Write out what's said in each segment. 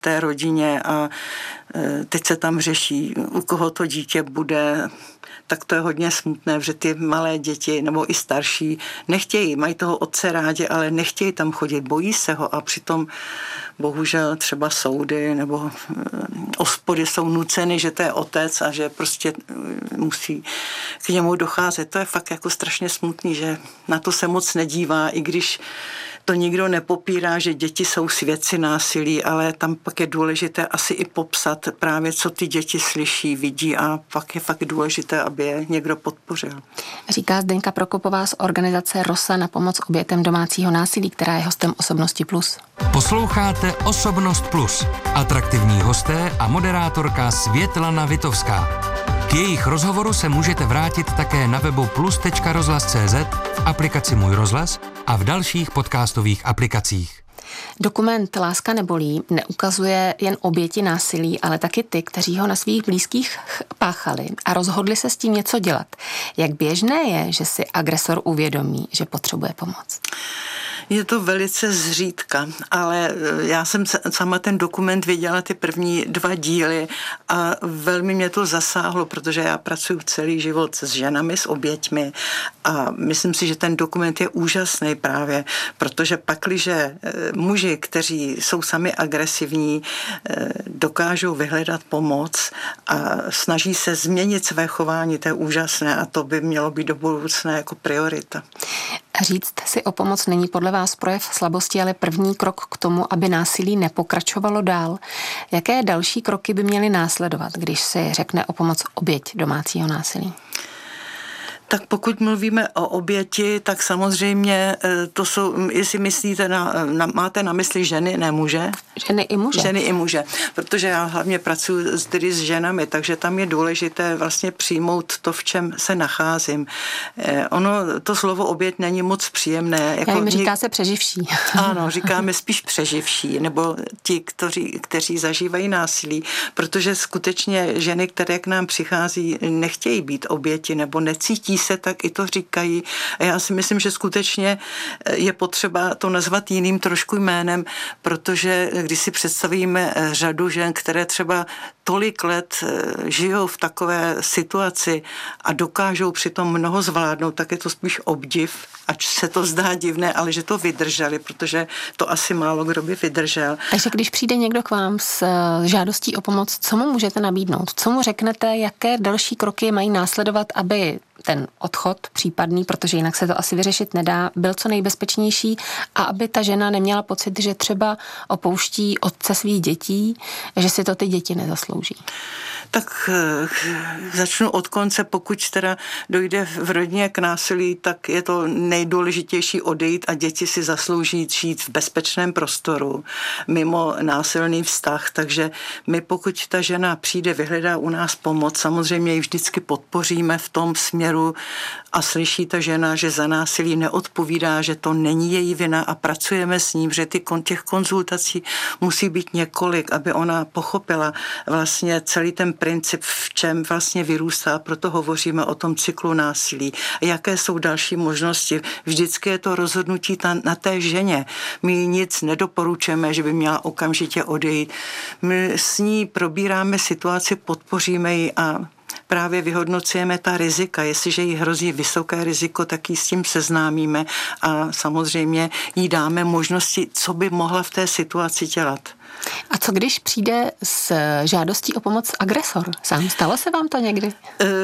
té rodině a teď se tam řeší, u koho to dítě bude, tak to je hodně smutné, že ty malé děti nebo i starší nechtějí, mají toho otce rádi, ale nechtějí tam chodit, bojí se ho a přitom bohužel třeba soudy nebo ospody jsou nuceny, že to je otec a že prostě musí k němu docházet. To je fakt jako strašně smutný, že na to se moc nedívá, i když to nikdo nepopírá, že děti jsou svědci násilí, ale tam pak je důležité asi i popsat právě, co ty děti slyší, vidí a pak je fakt důležité, aby je někdo podpořil. Říká Zdeňka Prokopová z organizace Rosa na pomoc obětem domácího násilí, která je hostem Osobnosti Plus. Posloucháte Osobnost Plus. Atraktivní hosté a moderátorka Světlana Vitovská. K jejich rozhovoru se můžete vrátit také na webu plus.rozhlas.cz, v aplikaci Můj rozhlas a v dalších podcastových aplikacích. Dokument Láska nebolí neukazuje jen oběti násilí, ale taky ty, kteří ho na svých blízkých páchali a rozhodli se s tím něco dělat. Jak běžné je, že si agresor uvědomí, že potřebuje pomoc? Je to velice zřídka, ale já jsem sama ten dokument viděla ty první 2 díly a velmi mě to zasáhlo, protože já pracuji celý život s ženami, s oběťmi a myslím si, že ten dokument je úžasný právě, protože pakliže muži, kteří jsou sami agresivní, dokážou vyhledat pomoc a snaží se změnit své chování, to je úžasné a to by mělo být do budoucna jako priorita. Říct si o pomoc není podle vás projev slabosti, ale první krok k tomu, aby násilí nepokračovalo dál. Jaké další kroky by měly následovat, když si řekne o pomoc oběť domácího násilí? Tak pokud mluvíme o oběti, tak samozřejmě to jsou, jestli myslíte, máte na mysli ženy, ne muže? Ženy i muže. Ženy i muže, protože já hlavně pracuji tedy s ženami, takže tam je důležité vlastně přijmout to, v čem se nacházím. Ono, to slovo oběť není moc příjemné. Jako jim říká se přeživší. Ano, říkáme spíš přeživší, nebo ti, kteří zažívají násilí, protože skutečně ženy, které k nám přichází, nechtějí být oběti nebo necítí se, tak i to říkají. A já si myslím, že skutečně je potřeba to nazvat jiným trošku jménem, protože když si představíme řadu žen, které třeba tolik let žijou v takové situaci a dokážou přitom mnoho zvládnout, tak je to spíš obdiv, ač se to zdá divné, ale že to vydrželi, protože to asi málo kdo by vydržel. Takže když přijde někdo k vám s žádostí o pomoc, co mu můžete nabídnout? Co mu řeknete, jaké další kroky mají následovat, aby ten odchod případný, protože jinak se to asi vyřešit nedá, byl co nejbezpečnější a aby ta žena neměla pocit, že třeba opouští otce svých dětí, že si to ty děti nezaslouží? Tak začnu od konce, pokud teda dojde v rodině k násilí, tak je to nejdůležitější odejít a děti si zaslouží žít v bezpečném prostoru, mimo násilný vztah, takže my, pokud ta žena přijde, vyhledá u nás pomoc, samozřejmě ji vždycky podpoříme v tom směru a slyší ta žena, že za násilí neodpovídá, že to není její vina a pracujeme s ním, že těch konzultací musí být několik, aby ona pochopila vlastně celý ten princip, v čem vlastně vyrůstá, proto hovoříme o tom cyklu násilí. Jaké jsou další možnosti? Vždycky je to rozhodnutí na té ženě. My nic nedoporučujeme, že by měla okamžitě odejít. My s ní probíráme situaci, podpoříme ji a právě vyhodnocujeme ta rizika. Jestliže jí hrozí vysoké riziko, tak ji s tím seznámíme a samozřejmě jí dáme možnosti, co by mohla v té situaci dělat. A co když přijde s žádostí o pomoc agresor? Sám stalo se vám to někdy?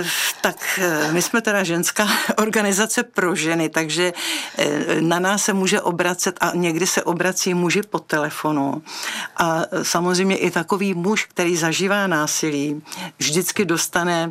Tak my jsme teda ženská organizace pro ženy, takže na nás se může obracet a někdy se obrací muži po telefonu. A samozřejmě i takový muž, který zažívá násilí, vždycky dostane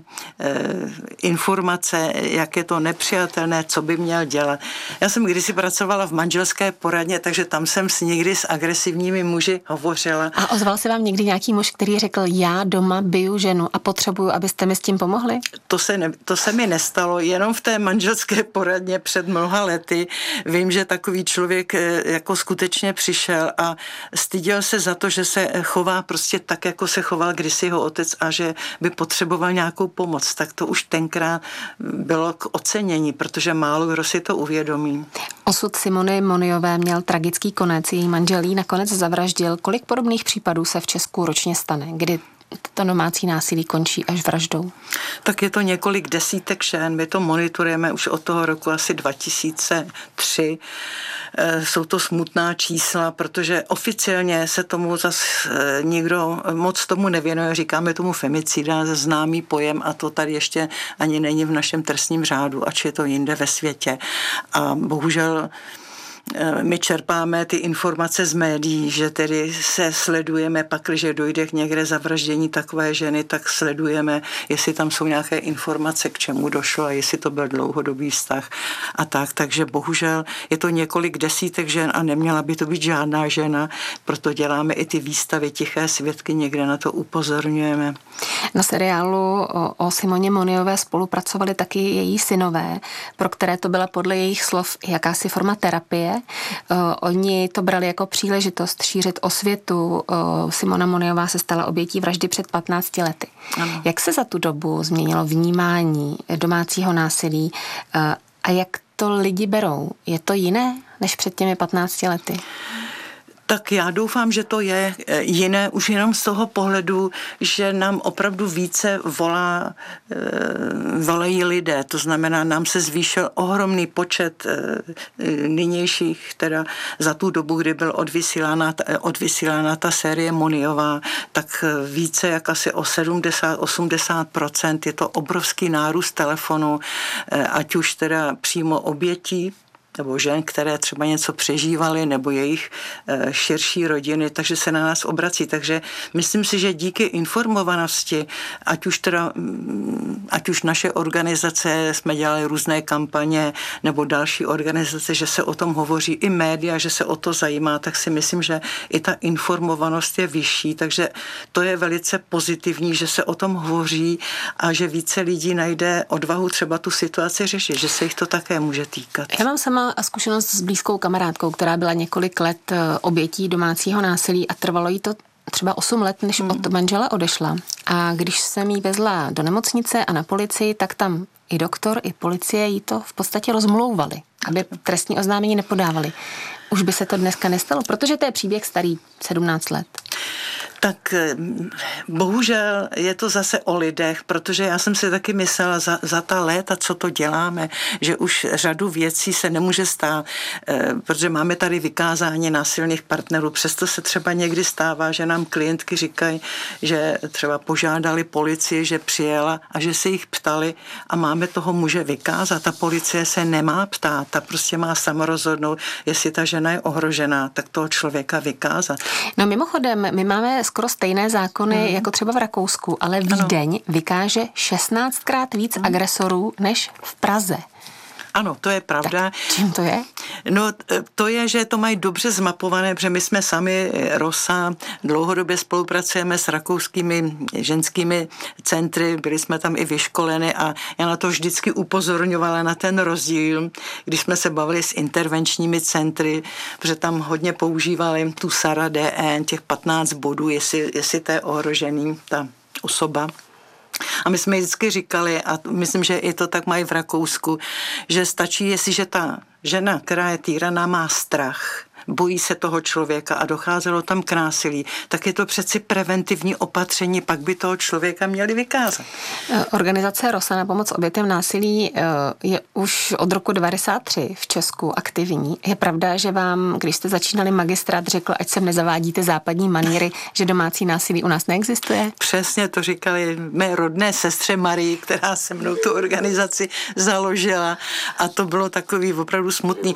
informace, jak je to nepřijatelné, co by měl dělat. Já jsem kdysi pracovala v manželské poradně, takže tam jsem někdy s agresivními muži hovořila. A ozval se vám někdy nějaký muž, který řekl, já doma biju ženu a potřebuju, abyste mi s tím pomohli? To se mi nestalo, jenom v té manželské poradně před mnoha lety. Vím, že takový člověk jako skutečně přišel a styděl se za to, že se chová prostě tak, jako se choval kdysi jeho otec a že by potřeboval nějakou pomoc. Tak to už tenkrát bylo k ocenění, protože málo kdo si to uvědomí. Osud Simony Moniové měl tragický konec, její manžel jí nakonec zavraždil. Kolik podobných případů se v Česku ročně stane, kdy to domácí násilí končí až vraždou? Tak je to několik desítek žen. My to monitorujeme už od toho roku asi 2003. Jsou to smutná čísla, protože oficiálně se tomu zas nikdo moc tomu nevěnuje. Říkáme tomu femicida, známý pojem, a to tady ještě ani není v našem trestním řádu, ač je to jinde ve světě. A bohužel my čerpáme ty informace z médií, že tedy se sledujeme, pakliže dojde k někde zavraždění takové ženy, tak sledujeme, jestli tam jsou nějaké informace, k čemu došlo a jestli to byl dlouhodobý vztah a tak. Takže bohužel je to několik desítek žen a neměla by to být žádná žena, proto děláme i ty výstavy Tiché svědky, někde na to upozorňujeme. Na seriálu o Simoně Moniové spolupracovali taky její synové, pro které to byla podle jejich slov jakási forma terapie. Oni to brali jako příležitost šířit osvětu. Simona Moniová se stala obětí vraždy před 15 lety. Ano. Jak se za tu dobu změnilo vnímání domácího násilí a jak to lidi berou? Je to jiné než před těmi 15 lety? Tak já doufám, že to je jiné už jenom z toho pohledu, že nám opravdu více volají lidé. To znamená, nám se zvýšil ohromný počet nynějších, teda za tu dobu, kdy byl odvysílána ta série Moniová, tak více jak asi o 70-80%. Je to obrovský nárůst telefonu, ať už teda přímo obětí, nebo žen, které třeba něco přežívaly, nebo jejich širší rodiny, takže se na nás obrací. Takže myslím si, že díky informovanosti, ať už naše organizace, jsme dělali různé kampaně, nebo další organizace, že se o tom hovoří, i média, že se o to zajímá, tak si myslím, že i ta informovanost je vyšší, takže to je velice pozitivní, že se o tom hovoří a že více lidí najde odvahu třeba tu situaci řešit, že se jich to také může týkat. Já mám sama zkušenost s blízkou kamarádkou, která byla několik let obětí domácího násilí a trvalo jí to třeba 8 let, než od manžela odešla. A když jsem jí vezla do nemocnice a na policii, tak tam i doktor, i policie jí to v podstatě rozmlouvali, aby trestní oznámení nepodávali. Už by se to dneska nestalo, protože to je příběh starý 17 let. Tak bohužel je to zase o lidech, protože já jsem si taky myslela za ta léta, co to děláme, že už řadu věcí se nemůže stát, protože máme tady vykázání násilných partnerů. Přesto se třeba někdy stává, že nám klientky říkají, že třeba požádali policii, že přijela a že se jich ptali a máme toho muže vykázat. Ta policie se nemá ptát, ta prostě má samorozhodnout, jestli ta žena je ohrožená, tak toho člověka vykázat. No mimochodem, my máme skoro stejné zákony jako třeba v Rakousku, ale Vídeň vykáže 16krát víc agresorů než v Praze. Ano, to je pravda. Tak čím to je? No, to je, že to mají dobře zmapované, protože my jsme sami, ROSA, dlouhodobě spolupracujeme s rakouskými ženskými centry, byli jsme tam i vyškoleni a já na to vždycky upozorňovala na ten rozdíl, když jsme se bavili s intervenčními centry, protože tam hodně používali tu SARA DN, těch 15 bodů, jestli to je ohrožený, ta osoba. A my jsme vždycky říkali, a myslím, že i to tak mají v Rakousku, že stačí, jestliže ta žena, která je týraná, má strach, bojí se toho člověka a docházelo tam k násilí, tak je to přeci preventivní opatření, pak by toho člověka měli vykázat. Organizace ROSA na pomoc obětem násilí je už od roku 1993 v Česku aktivní. Je pravda, že vám, když jste začínali magistrát, řekl, ať sem nezavádíte západní maníry, že domácí násilí u nás neexistuje? Přesně to říkali mé rodné sestře Marii, která se mnou tu organizaci založila a to bylo takový opravdu smutný.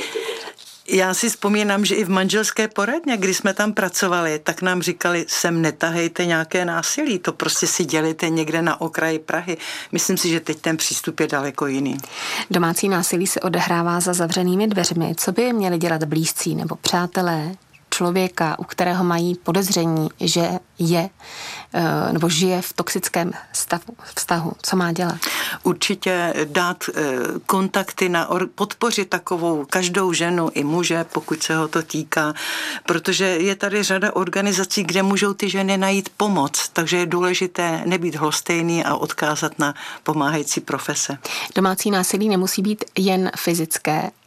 Já si vzpomínám, že i v manželské poradně, když jsme tam pracovali, tak nám říkali, sem netahejte nějaké násilí, to prostě si dělejte někde na okraji Prahy. Myslím si, že teď ten přístup je daleko jiný. Domácí násilí se odehrává za zavřenými dveřmi. Co by měli dělat blízcí nebo přátelé člověka, u kterého mají podezření, že je nebo žije v toxickém vztahu? Co má dělat? Určitě dát kontakty, podpořit takovou každou ženu i muže, pokud se ho to týká, protože je tady řada organizací, kde můžou ty ženy najít pomoc, takže je důležité nebýt lhostejný a odkázat na pomáhající profese. Domácí násilí nemusí být jen fyzické,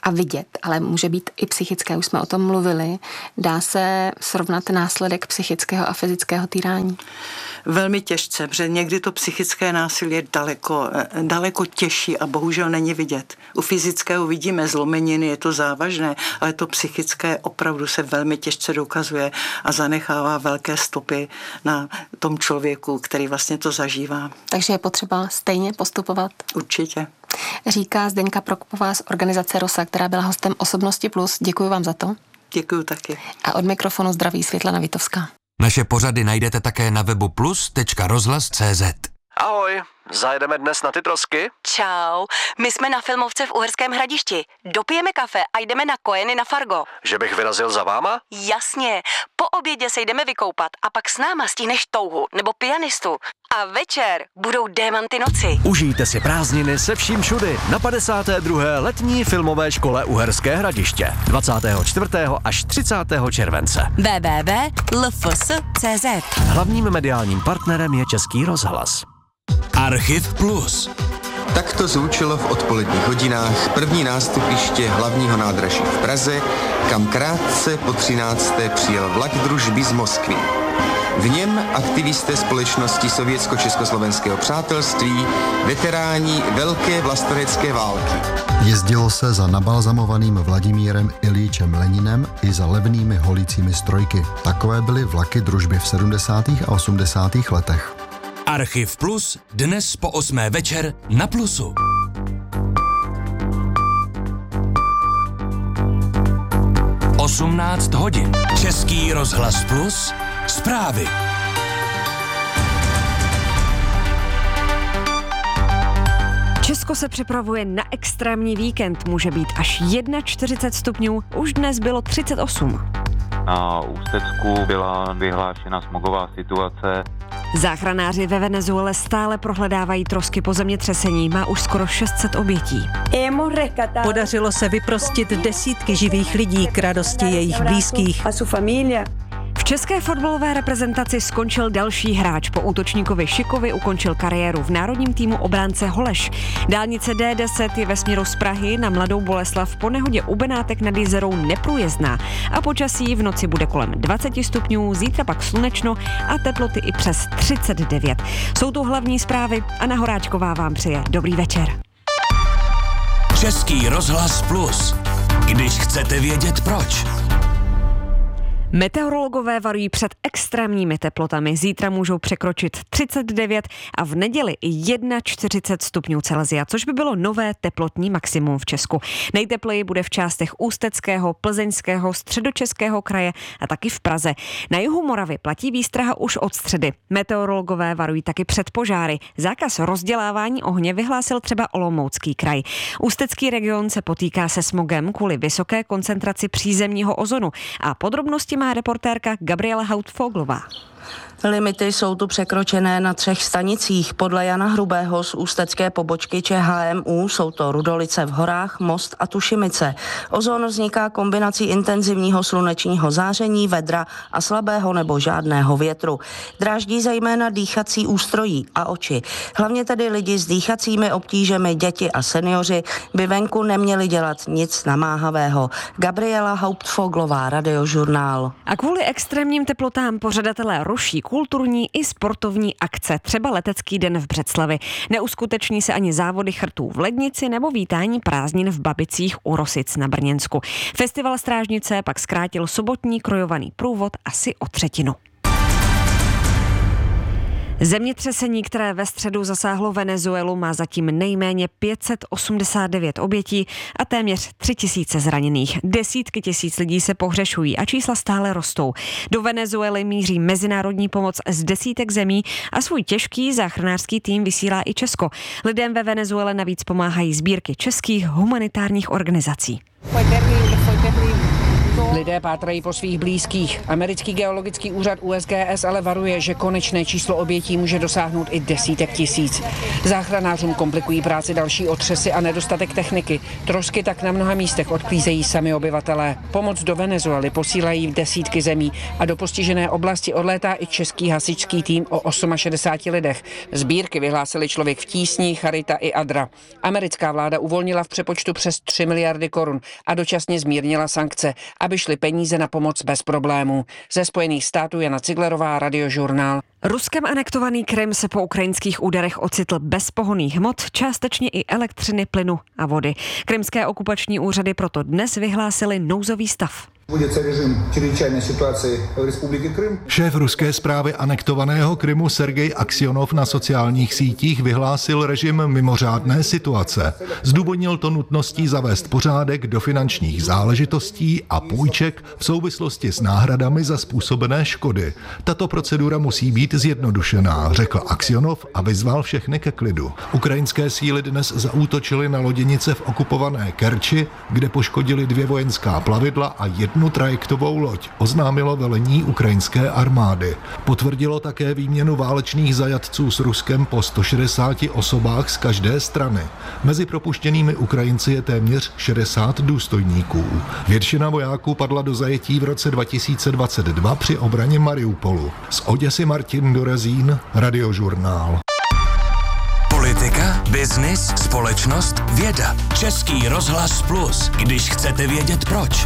a vidět, ale může být i psychické, už jsme o tom mluvili. Dá se srovnat následek psychického a fyzického týrání? Velmi těžce, protože někdy to psychické násilí je daleko těžší a bohužel není vidět. U fyzického vidíme zlomeniny, je to závažné, ale to psychické opravdu se velmi těžce dokazuje a zanechává velké stopy na tom člověku, který vlastně to zažívá. Takže je potřeba stejně postupovat? Určitě. Říká Zdeňka Prokopová z organizace ROSA, která byla hostem Osobnosti Plus. Děkuji vám za to. Děkuji taky. A od mikrofonu zdraví Světlana Vitovská. Naše pořady najdete také na webu plus.rozhlas.cz. Ahoj, zajedeme dnes na ty trosky? Čau, my jsme na filmovce v Uherském Hradišti. Dopijeme kafe a jdeme na Kojeny na Fargo. Že bych vyrazil za váma? Jasně, po obědě se jdeme vykoupat a pak s náma stihneš touhu nebo pianistu. A večer budou Démanty noci. Užijte si prázdniny se vším všudy na 52. letní filmové škole Uherské Hradiště 24. až 30. července. www.lfs.cz. Hlavním mediálním partnerem je Český rozhlas. Archiv Plus. Takto zvučilo v odpoledních hodinách první nástupiště hlavního nádraží v Praze, kam krátce po 13. přijel vlak družby z Moskvy. V něm aktivisté společnosti Sovětsko-československého přátelství, veteráni Velké vlastenecké války. Jezdilo se za nabalzamovaným Vladimírem Iljičem Leninem i za levnými holícími strojky. Takové byly vlaky družby v 70. a 80. letech. Archiv Plus dnes po 8. večer na Plusu. 18 hodin. Český rozhlas Plus. Zprávy. Česko se připravuje na extrémní víkend. Může být až 41 stupňů, už dnes bylo 38. Na Ústecku byla vyhlášena smogová situace. Záchranáři ve Venezuele stále prohledávají trosky po zemětřesení, má už skoro 600 obětí. Podařilo se vyprostit desítky živých lidí k radosti jejich blízkých. V české fotbalové reprezentaci skončil další hráč. Po útočníkovi Šikovi ukončil kariéru v národním týmu obránce Holeš. Dálnice D10 je ve směru z Prahy na Mladou Boleslav po nehodě u Benátek nad Jizerou neprůjezdná a počasí v noci bude kolem 20 stupňů, zítra pak slunečno a teploty i přes 39. Jsou tu hlavní zprávy a Anna Horáčková vám přeje dobrý večer. Český rozhlas Plus. Když chcete vědět proč. Meteorologové varují před extrémními teplotami. Zítra můžou překročit 39 a v neděli i 41 stupňů Celsia, což by bylo nové teplotní maximum v Česku. Nejtepleji bude v částech Ústeckého, Plzeňského, Středočeského kraje a taky v Praze. Na jihu Moravy platí výstraha už od středy. Meteorologové varují taky před požáry. Zákaz rozdělávání ohně vyhlásil třeba Olomoucký kraj. Ústecký region se potýká se smogem kvůli vysoké koncentraci přízemního ozonu a podrobnosti má reportérka Gabriela Hautfoglová. Limity jsou tu překročené na 3 stanicích. Podle Jana Hrubého z ústecké pobočky ČHMU jsou to Rudolice v horách, Most a Tušimice. Ozon vzniká kombinací intenzivního slunečního záření, vedra a slabého nebo žádného větru. Dráždí zejména dýchací ústrojí a oči. Hlavně tedy lidi s dýchacími obtížemi, děti a seniori by venku neměli dělat nic namáhavého. Gabriela Hauptfoglová, Radiožurnál. A kvůli extrémním teplotám pořadatelé ruší kulturní i sportovní akce, třeba Letecký den v Břeclavi. Neuskuteční se ani závody chrtů v Lednici nebo vítání prázdnin v Babicích u Rosic na Brněnsku. Festival Strážnice pak zkrátil sobotní krojovaný průvod asi o 1/3. Zemětřesení, které ve středu zasáhlo Venezuelu, má zatím nejméně 589 obětí a téměř 3000 zraněných. Desítky tisíc lidí se pohřešují a čísla stále rostou. Do Venezuely míří mezinárodní pomoc z desítek zemí a svůj těžký záchranářský tým vysílá i Česko. Lidem ve Venezuele navíc pomáhají sbírky českých humanitárních organizací. Lidé pátrají po svých blízkých. Americký geologický úřad USGS ale varuje, že konečné číslo obětí může dosáhnout i desítek tisíc. Záchranářům komplikují práci další otřesy a nedostatek techniky. Trosky tak na mnoha místech odklízejí sami obyvatelé. Pomoc do Venezuely posílají v desítky zemí a do postižené oblasti odlétá i český hasičský tým o 68 lidech. Sbírky vyhlásili Člověk v tísni, Charita i Adra. Americká vláda uvolnila v přepočtu přes 3 miliardy korun a dočasně zmírnila sankce, aby šly peníze na pomoc bez problémů. Ze Spojených států Jana Ciglerová, Radiožurnál. Ruskem anektovaný Krym se po ukrajinských úderech ocitl bez pohonných hmot, částečně i elektřiny, plynu a vody. Krymské okupační úřady proto dnes vyhlásily nouzový stav. Šéf ruské správy anektovaného Krymu Sergej Aksionov na sociálních sítích vyhlásil režim mimořádné situace. Zdůvodnil to nutností zavést pořádek do finančních záležitostí a půjček v souvislosti s náhradami za způsobené škody. Tato procedura musí být zjednodušená, řekl Aksionov a vyzval všechny ke klidu. Ukrajinské síly dnes zaútočily na loděnice v okupované Kerči, kde poškodili 2 vojenská plavidla a 1 trajektovou loď, oznámilo velení ukrajinské armády. Potvrdilo také výměnu válečných zajatců s Ruskem po 160 osobách z každé strany. Mezi propuštěnými Ukrajinci je téměř 60 důstojníků. Většina vojáků padla do zajetí v roce 2022 při obraně Mariupolu. Z Oděsy Martin Dorezín, Radiožurnál. Politika, biznis, společnost, věda. Český rozhlas Plus, když chcete vědět proč.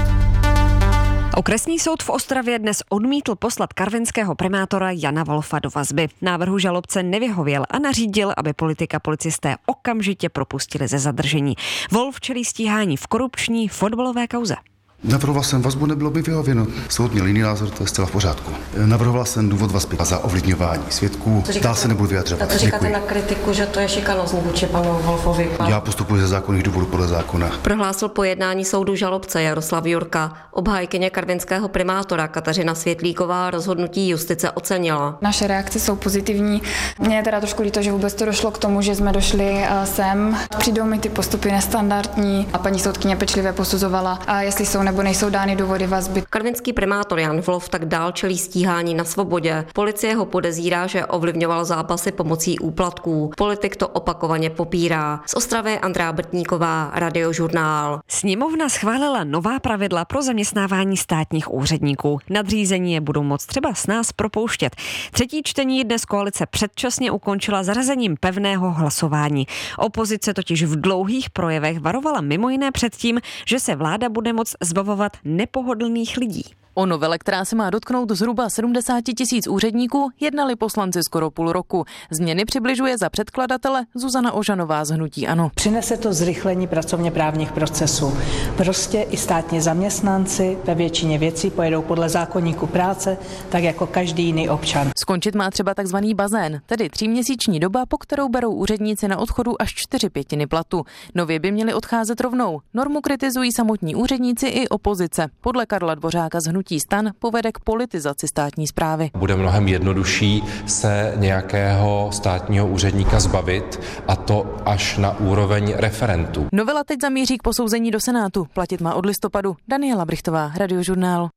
Okresní soud v Ostravě dnes odmítl poslat karvinského primátora Jana Wolfa do vazby. Návrhu žalobce nevyhověl a nařídil, aby policisté okamžitě propustili ze zadržení. Wolf čelí stíhání v korupční fotbalové kauze. Navrhoval jsem vazbu, nebylo by vyhověno. Soud měl jiný názor, to je zcela v pořádku. Navrhoval jsem důvod vazby za ovlivňování svědků. Dál se nebudu vyjadřovat. A co říkáte na kritiku, že to je šikanózní vůči panu Wolfovi? Já postupuji ze zákonných důvodů podle zákona. Prohlásil po jednání soudu žalobce Jaroslav Jurka. Obhájkyně karvinského primátora Kateřina Světlíková rozhodnutí justice ocenila. Naše reakce jsou pozitivní. Mně je teda trošku líto, že vůbec to došlo k tomu, že jsme došli sem. Přijdou mi ty postupy nestandardní a paní soudkyně pečlivě posuzovala, a jestli jsou nebo nejsou dány důvody vazby. Karvinský primátor Jan Wolf tak dál čelí stíhání na svobodě. Policie ho podezírá, že ovlivňoval zápasy pomocí úplatků. Politik to opakovaně popírá. Z Ostravy Andrea Brtníková, Radiožurnál. Sněmovna schválila nová pravidla pro zaměstnávání státních úředníků. Nadřízení je budou moct třeba s nás propouštět. Třetí čtení dnes koalice předčasně ukončila zařazením pevného hlasování. Opozice totiž v dlouhých projevech varovala mimo jiné před tím, že se vláda bude moct zbavovat nepohodlných lidí. O novele, která se má dotknout zhruba 70 000 úředníků, jednali poslanci skoro půl roku. Změny přibližuje za předkladatele Zuzana Ožanová z hnutí ANO. Přinese to zrychlení pracovně právních procesů. Prostě i státní zaměstnanci ve většině věcí pojedou podle zákoníku práce, tak jako každý jiný občan. Skončit má třeba takzvaný bazén, tedy 3měsíční doba, po kterou berou úředníci na odchodu až 4/5 platu. Nově by měli odcházet rovnou. Normu kritizují samotní úředníci i opozice. Podle Karla Dvořáka z hnutí STAN povede k politizaci státní správy. Bude mnohem jednodušší se nějakého státního úředníka zbavit, a to až na úroveň referentů. Novela teď zamíří k posouzení do Senátu. Platit má od listopadu. Daniela Brichtová, Radiožurnál.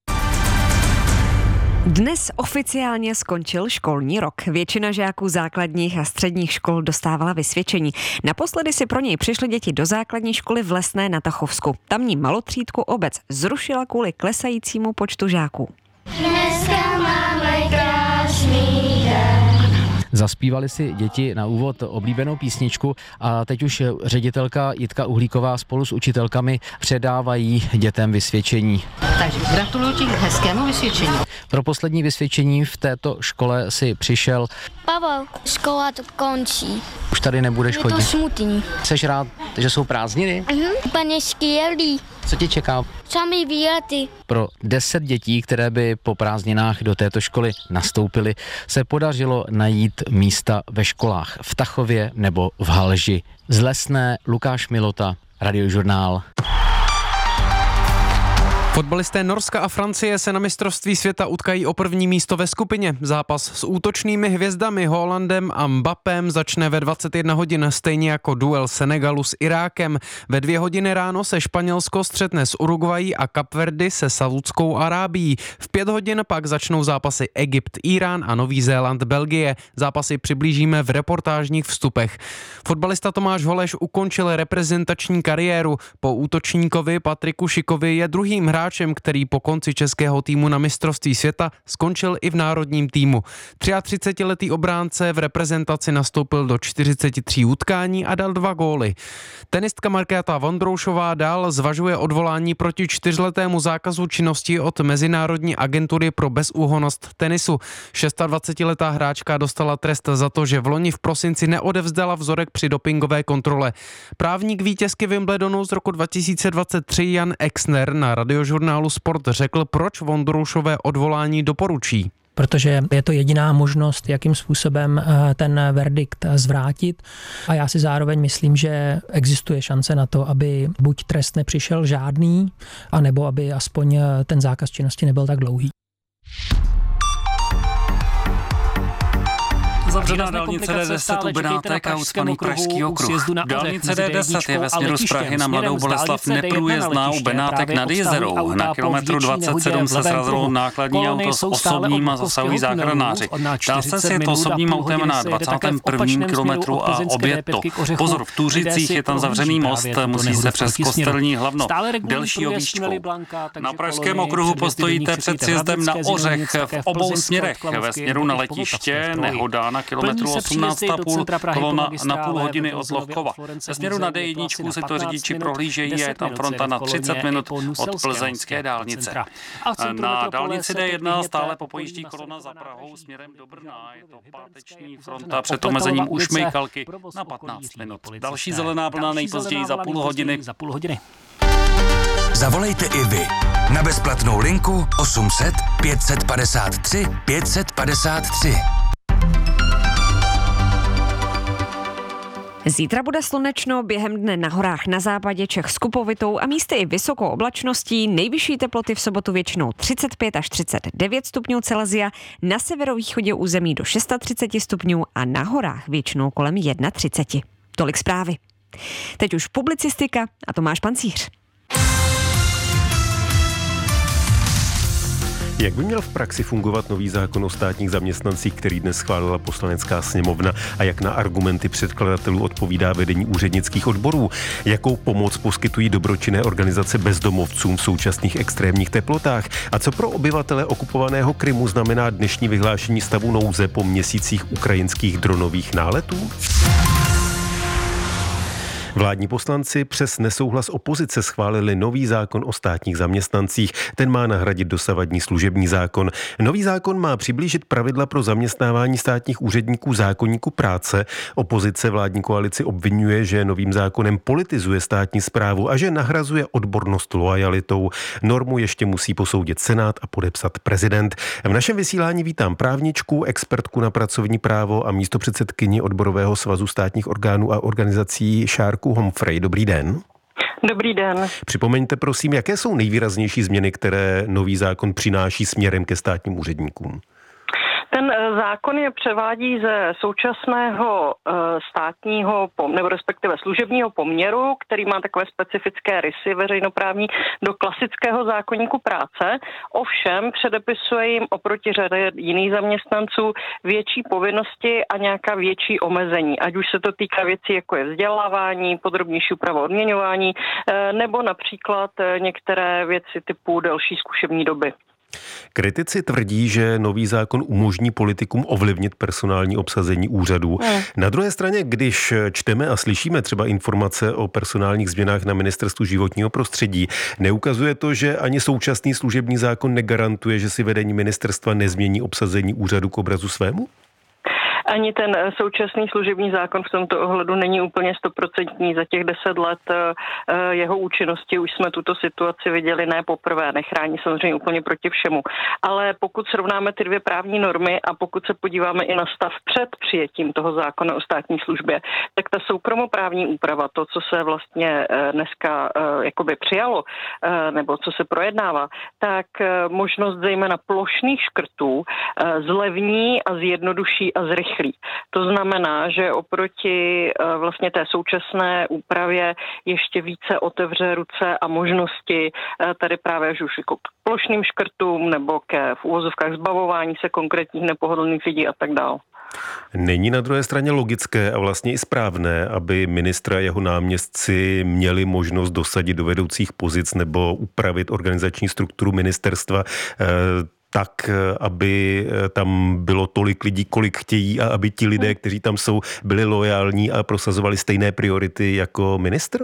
Dnes oficiálně skončil školní rok. Většina žáků základních a středních škol dostávala vysvědčení. Naposledy si pro něj přišly děti do základní školy v Lesné na Tachovsku. Tamní malotřídku obec zrušila kvůli klesajícímu počtu žáků. Dneska máme krásný den. Zaspívali si děti na úvod oblíbenou písničku a teď už ředitelka Jitka Uhlíková spolu s učitelkami předávají dětem vysvědčení. Takže gratuluju ti k hezkému vysvědčení. Pro poslední vysvědčení v této škole si přišel Pavel, škola to končí. Už tady nebudeš chodit. Je to smutný. Jseš rád, že jsou prázdniny? Úplně skvělý. Co tě čeká? Samý výlety. Pro 10 dětí, které by po prázdninách do této školy nastoupily, se podařilo najít místa ve školách v Tachově nebo v Halži. Z Lesné Lukáš Milota, Radiožurnál. Fotbalisté Norska a Francie se na mistrovství světa utkají o první místo ve skupině. Zápas s útočnými hvězdami Haalandem a Mbappém začne ve 21 hodin, stejně jako duel Senegalu s Irákem. Ve 2 hodiny ráno se Španělsko střetne s Uruguayí a Kapverdy se Saudskou Arábií. V 5 hodin pak začnou zápasy Egypt, Irán a Nový Zéland, Belgie. Zápasy přiblížíme v reportážních vstupech. Fotbalista Tomáš Holeš ukončil reprezentační kariéru. Po útočníkovi Patriku Šikovi je druhým hráčem, který po konci českého týmu na mistrovství světa skončil i v národním týmu. 33letý obránce v reprezentaci nastoupil do 43 utkání a dal 2 góly. Tenistka Markéta Vondroušová dál zvažuje odvolání proti 4letému zákazu činnosti od Mezinárodní agentury pro bezúhonnost tenisu. 26letá hráčka dostala trest za to, že vloni v prosinci neodevzdala vzorek při dopingové kontrole. Právník vítězky Wimbledonu z roku 2023 Jan Exner na radiožurnálu Sport řekl, proč Vondroušové odvolání doporučí. Protože je to jediná možnost, jakým způsobem ten verdikt zvrátit. A já si zároveň myslím, že existuje šance na to, aby buď trest nepřišel žádný, anebo aby aspoň ten zákaz činnosti nebyl tak dlouhý. Zavřená dálnice D10 u Benátek a ucpaný Pražský okruh. Dálnice D10 je ve směru z Prahy na Mladou Boleslav neprůjezdná u Benátek nad Jizerou. Na kilometru 27 se srazilo nákladní auto s osobním a zasahují záchranáři. Trasa je to osobním autem na 21. kilometru a obět to. Pozor, v Tůřicích je tam zavřený most, musí se přes Kostelní Hlavno. Delší objížďkou. Na Pražském okruhu postojíte před sjezdem na Ořech v obou směrech. Ve směru na letiště nehoda na kilometru 18,5, kolona na půl hodiny od Lohkova. Ve směru na D1 si to řidiči prohlížejí a je tam fronta na 30 minut od plzeňské dálnice. Na dálnici D1 stále popojíždí kolona za Prahou směrem do Brna. Je to páteční fronta před omezením u Šmejchalky na 15 minut. Další zelená vlna nejpozději za půl hodiny. Zavolejte i vy na bezplatnou linku 800 553 553. Zítra bude slunečno, během dne na horách na západě Čech s kupovitou a místy i vysokou oblačností. Nejvyšší teploty v sobotu většinou 35 až 39 stupňů Celsia, na severovýchodě území do 630 stupňů a na horách většinou kolem 31. Tolik zprávy. Teď už publicistika a Tomáš Pancíř. Jak by měl v praxi fungovat nový zákon o státních zaměstnancích, který dnes schválila Poslanecká sněmovna, a jak na argumenty předkladatelů odpovídá vedení úřednických odborů? Jakou pomoc poskytují dobročinné organizace bezdomovcům v současných extrémních teplotách? A co pro obyvatele okupovaného Krymu znamená dnešní vyhlášení stavu nouze po měsících ukrajinských dronových náletů? Vládní poslanci přes nesouhlas opozice schválili nový zákon o státních zaměstnancích. Ten má nahradit dosavadní služební zákon. Nový zákon má přiblížit pravidla pro zaměstnávání státních úředníků zákoníku práce. Opozice vládní koalici obvinuje, že novým zákonem politizuje státní správu a že nahrazuje odbornost loajalitou. Normu ještě musí posoudit Senát a podepsat prezident. V našem vysílání vítám právničku, expertku na pracovní právo a místopředsedkyni Odborového svazu státních orgánů a organizací Šárku Homfrey. Dobrý den. Dobrý den. Připomeňte prosím, jaké jsou nejvýraznější změny, které nový zákon přináší směrem ke státním úředníkům? Ten zákon je převádí ze současného státního, nebo respektive služebního poměru, který má takové specifické rysy veřejnoprávní, do klasického zákoníku práce. Ovšem předepisuje jim oproti řadě jiných zaměstnanců větší povinnosti a nějaká větší omezení. Ať už se to týká věcí, jako je vzdělávání, podrobnější úprava odměňování, nebo například některé věci typu delší zkušební doby. Kritici tvrdí, že nový zákon umožní politikům ovlivnit personální obsazení úřadů. Na druhé straně, když čteme a slyšíme třeba informace o personálních změnách na Ministerstvu životního prostředí, neukazuje to, že ani současný služební zákon negarantuje, že si vedení ministerstva nezmění obsazení úřadu k obrazu svému? Ani ten současný služební zákon v tomto ohledu není úplně 100%. Za těch 10 let jeho účinnosti už jsme tuto situaci viděli ne poprvé. Nechrání samozřejmě úplně proti všemu. Ale pokud srovnáme ty dvě právní normy a pokud se podíváme i na stav před přijetím toho zákona o státní službě, tak ta soukromoprávní úprava, to, co se vlastně dneska jakoby přijalo, nebo co se projednává, tak možnost zejména plošných škrtů zlevní a zjednoduší a zrychlí. To znamená, že oproti vlastně té současné úpravě ještě více otevře ruce a možnosti tady právě už jako k plošným škrtům nebo ke v uvozovkách zbavování se konkrétních nepohodlných lidí a tak dále. Není na druhé straně logické a vlastně i správné, aby ministr a jeho náměstci měli možnost dosadit do vedoucích pozic nebo upravit organizační strukturu ministerstva tak, aby tam bylo tolik lidí, kolik chtějí a aby ti lidé, kteří tam jsou, byli loajální a prosazovali stejné priority jako ministr?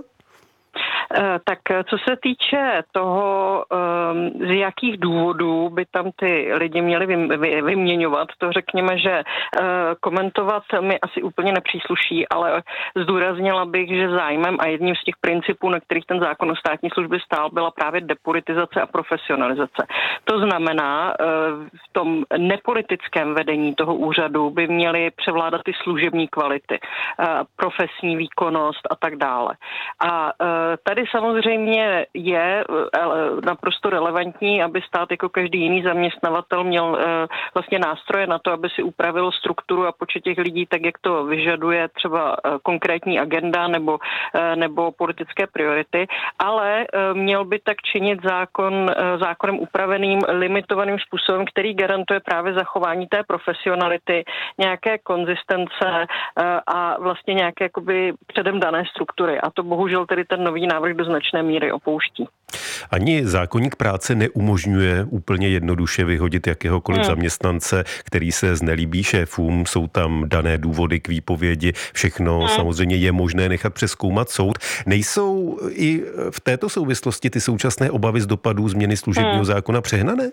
Tak co se týče toho, z jakých důvodů by tam ty lidi měli vyměňovat, to řekněme, že komentovat mi asi úplně nepřísluší, ale zdůraznila bych, že zájmem a jedním z těch principů, na kterých ten zákon o státní službě stál, byla právě depolitizace a profesionalizace. To znamená, v tom nepolitickém vedení toho úřadu by měly převládat ty služební kvality, profesní výkonnost a tak dále. A tady samozřejmě je naprosto relevantní, aby stát jako každý jiný zaměstnavatel měl vlastně nástroje na to, aby si upravil strukturu a počet těch lidí tak, jak to vyžaduje třeba konkrétní agenda nebo politické priority, ale měl by tak činit zákonem upraveným, limitovaným způsobem, který garantuje právě zachování té profesionality, nějaké konzistence a vlastně nějaké jakoby předem dané struktury. A to bohužel tedy ten nový návrh do značné míry opouští. Ani zákoník práce neumožňuje úplně jednoduše vyhodit jakéhokoliv zaměstnance, který se znelíbí šéfům, jsou tam dané důvody k výpovědi, všechno samozřejmě je možné nechat přezkoumat soud. Nejsou i v této souvislosti ty současné obavy z dopadů změny služebního zákona přehnané?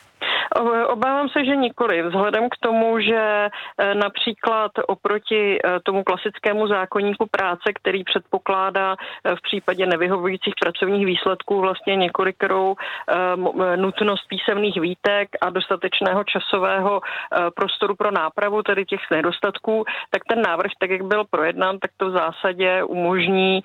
Obávám se, že nikoli. Vzhledem k tomu, že například oproti tomu klasickému zákoníku práce, který předpokládá v případě nevyhovujících pracovních výsledků vlastně několikerou nutnost písemných výtek a dostatečného časového prostoru pro nápravu tedy těch nedostatků, tak ten návrh, tak jak byl projednán, tak to v zásadě umožní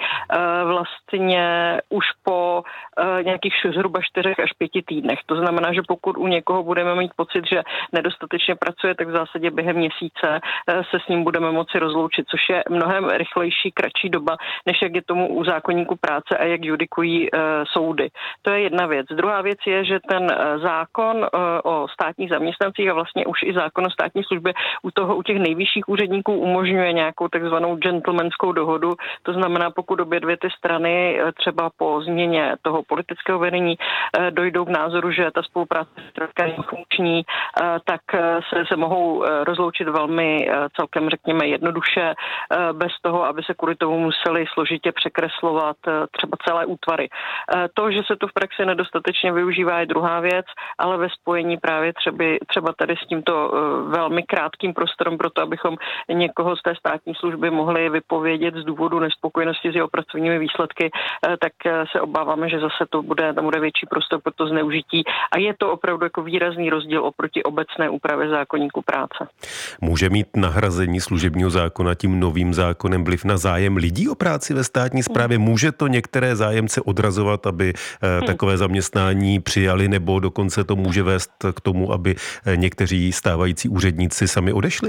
vlastně už po nějakých zhruba 4 až 5 týdnech. To znamená, že pokud u někoho budeme mít pocit, že nedostatečně pracuje, tak v zásadě během měsíce se s ním budeme moci rozloučit, což je mnohem rychlejší, kratší doba, než jak je tomu u zákoníku práce a jak judikují soudy. To je jedna věc. Druhá věc je, že ten zákon o státních zaměstnancích a vlastně už i zákon o státní službě u těch nejvyšších úředníků umožňuje nějakou takzvanou gentlemanskou dohodu. To znamená, pokud obě dvě ty strany třeba po změně toho politického vedení dojdou k názoru, že ta spolupráce je funkční, tak se mohou rozloučit velmi celkem, řekněme, jednoduše, bez toho, aby se kvůli tomu museli složitě překreslovat třeba celé útvary. To, že se to v praxi nedostatečně využívá, je druhá věc, ale ve spojení právě třeba tady s tímto velmi krátkým prostorem pro to, abychom někoho z té státní služby mohli vypovědět z důvodu nespokojenosti s jeho pracovními výsledky, tak se obáváme, že zase tam bude větší prostor pro to zneužití a je to opravdu jako výrazný rozdíl oproti obecné úpravě zákoníku práce. Může mít nahrazení služebního zákona tím novým zákonem vliv na zájem lidí o práci ve státní správě? Může to některé zájemce odrazovat, aby takové zaměstnání přijali, nebo dokonce to může vést k tomu, aby někteří stávající úředníci sami odešli?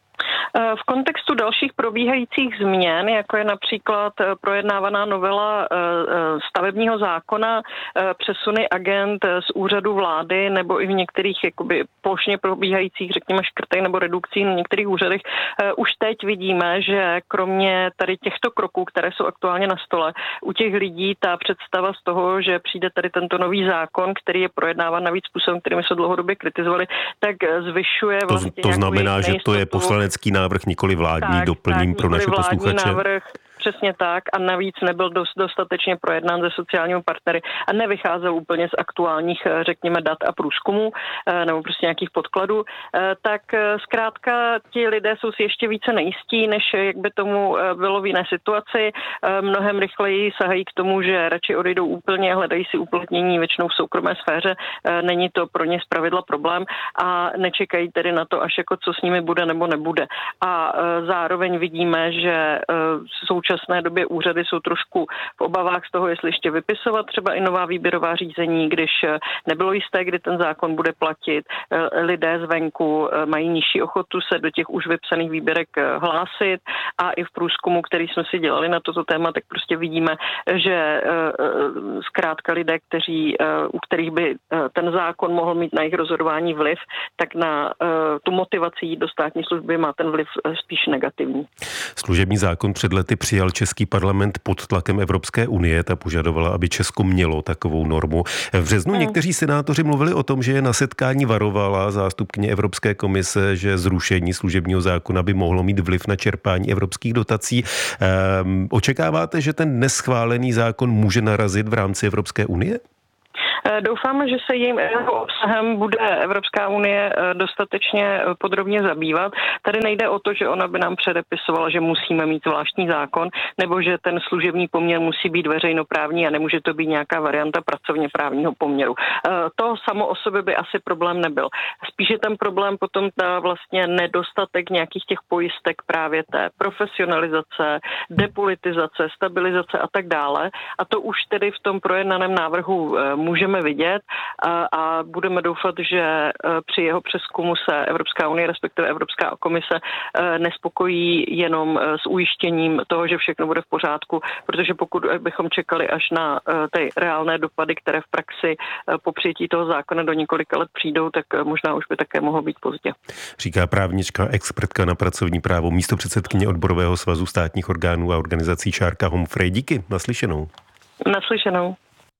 V kontextu dalších probíhajících změn, jako je například projednávaná novela stavebního zákona, přesuny agent z úřadu vlády nebo i v některých jakoby plošně probíhajících, řekněme, škrtech nebo redukcí na některých úřadech, už teď vidíme, že kromě tady těchto kroků, které jsou aktuálně na stole, u těch lidí ta představa z toho, že přijde tady tento nový zákon, který je projednáván navíc způsobem, kterým se dlouhodobě kritizovali, tak zvyšuje vlastně to znamená, že to je poslanecký návrh, nikoli vládní, doplním pro naše posluchače. Návrh, Přesně tak a navíc nebyl dostatečně projednán se sociálními partnery a nevycházel úplně z aktuálních, řekněme, dat a průzkumů nebo prostě nějakých podkladů, tak zkrátka ti lidé jsou si ještě více nejistí, než jak by tomu bylo v jiné situaci. Mnohem rychleji sahají k tomu, že radši odejdou úplně, hledají si uplatnění většinou v soukromé sféře. Není to pro ně zpravidla problém a nečekají tedy na to, až jako co s nimi bude nebo nebude. A zároveň vidíme, že v současné době úřady jsou trošku v obavách z toho, jestli ještě vypisovat třeba i nová výběrová řízení, když nebylo jisté, kdy ten zákon bude platit. Lidé zvenku mají nižší ochotu se do těch už vypsaných výběrek hlásit a i v průzkumu, který jsme si dělali na toto téma, tak prostě vidíme, že zkrátka lidé, u kterých by ten zákon mohl mít na jejich rozhodování vliv, tak na tu motivaci jít do státní služby má ten vliv spíš negativní. Služební zákon před lety přijal český parlament pod tlakem Evropské unie. Ta požadovala, aby Česko mělo takovou normu. V březnu někteří senátoři mluvili o tom, že je na setkání varovala zástupkyně Evropské komise, že zrušení služebního zákona by mohlo mít vliv na čerpání evropských dotací. Očekáváte, že ten dnes schválený zákon může narazit v rámci Evropské unie? Doufáme, že se jejím obsahem bude Evropská unie dostatečně podrobně zabývat. Tady nejde o to, že ona by nám předepisovala, že musíme mít zvláštní zákon, nebo že ten služební poměr musí být veřejnoprávní a nemůže to být nějaká varianta pracovně právního poměru. To samo o sobě by asi problém nebyl. Spíše ten problém potom ta vlastně nedostatek nějakých těch pojistek právě té profesionalizace, depolitizace, stabilizace a tak dále. A to už tedy v tom projednaném návrhu můžeme vidět a budeme doufat, že při jeho přezkumu se Evropská unie, respektive Evropská komise nespokojí jenom s ujištěním toho, že všechno bude v pořádku, protože pokud bychom čekali až na ty reálné dopady, které v praxi po přijetí toho zákona do několika let přijdou, tak možná už by také mohlo být pozdě. Říká právnička, expertka na pracovní právo, místopředsedkyně Odborového svazu státních orgánů a organizací Šárka Homfrey. Díky, naslyšenou. Naslyšenou.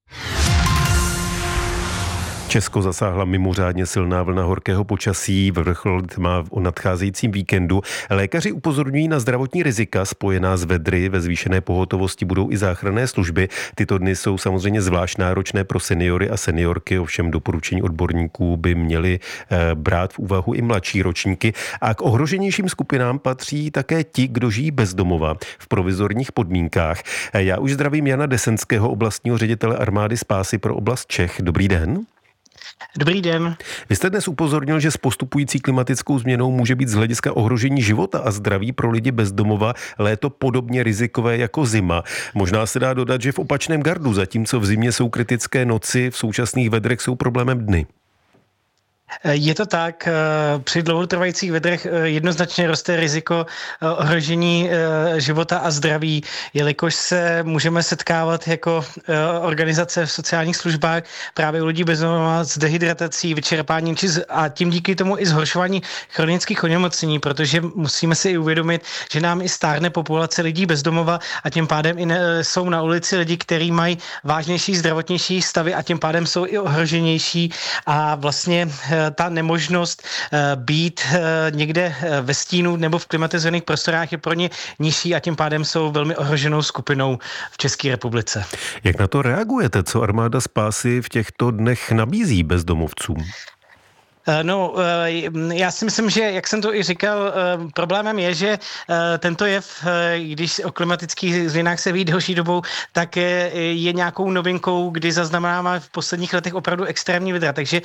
Česko zasáhla mimořádně silná vlna horkého počasí, vrchol má o nadcházejícím víkendu. Lékaři upozorňují na zdravotní rizika spojená s vedry, ve zvýšené pohotovosti budou i záchranné služby. Tyto dny jsou samozřejmě zvlášť náročné pro seniory a seniorky, ovšem doporučení odborníků by měly brát v úvahu i mladší ročníky. A k ohroženějším skupinám patří také ti, kdo žijí bez domova v provizorních podmínkách. Já už zdravím Jana Desenského, oblastního ředitele armády spásy pro oblast Čech. Dobrý den. Dobrý den. Vy jste dnes upozornil, že s postupující klimatickou změnou může být z hlediska ohrožení života a zdraví pro lidi bez domova léto podobně rizikové jako zima. Možná se dá dodat, že v opačném gardu, zatímco v zimě jsou kritické noci, v současných vedrech jsou problémem dny. Je to tak, při dlouhotrvajících vedrech jednoznačně roste riziko ohrožení života a zdraví, jelikož se můžeme setkávat jako organizace v sociálních službách právě u lidí bez domova s dehydratací, vyčerpáním a tím díky tomu i zhoršování chronických onemocnění, protože musíme si i uvědomit, že nám i stárne populace lidí bez domova a tím pádem i jsou na ulici lidi, kteří mají vážnější zdravotnější stavy a tím pádem jsou i ohroženější a vlastně ta nemožnost být někde ve stínu nebo v klimatizovaných prostorách je pro ně nižší a tím pádem jsou velmi ohroženou skupinou v České republice. Jak na to reagujete? Co armáda spásy v těchto dnech nabízí bezdomovcům? No, já si myslím, že, jak jsem to i říkal, problémem je, že tento jev, když o klimatických změnách se ví delší dobou, tak je nějakou novinkou, kdy zaznamenáváme v posledních letech opravdu extrémní vedra. Takže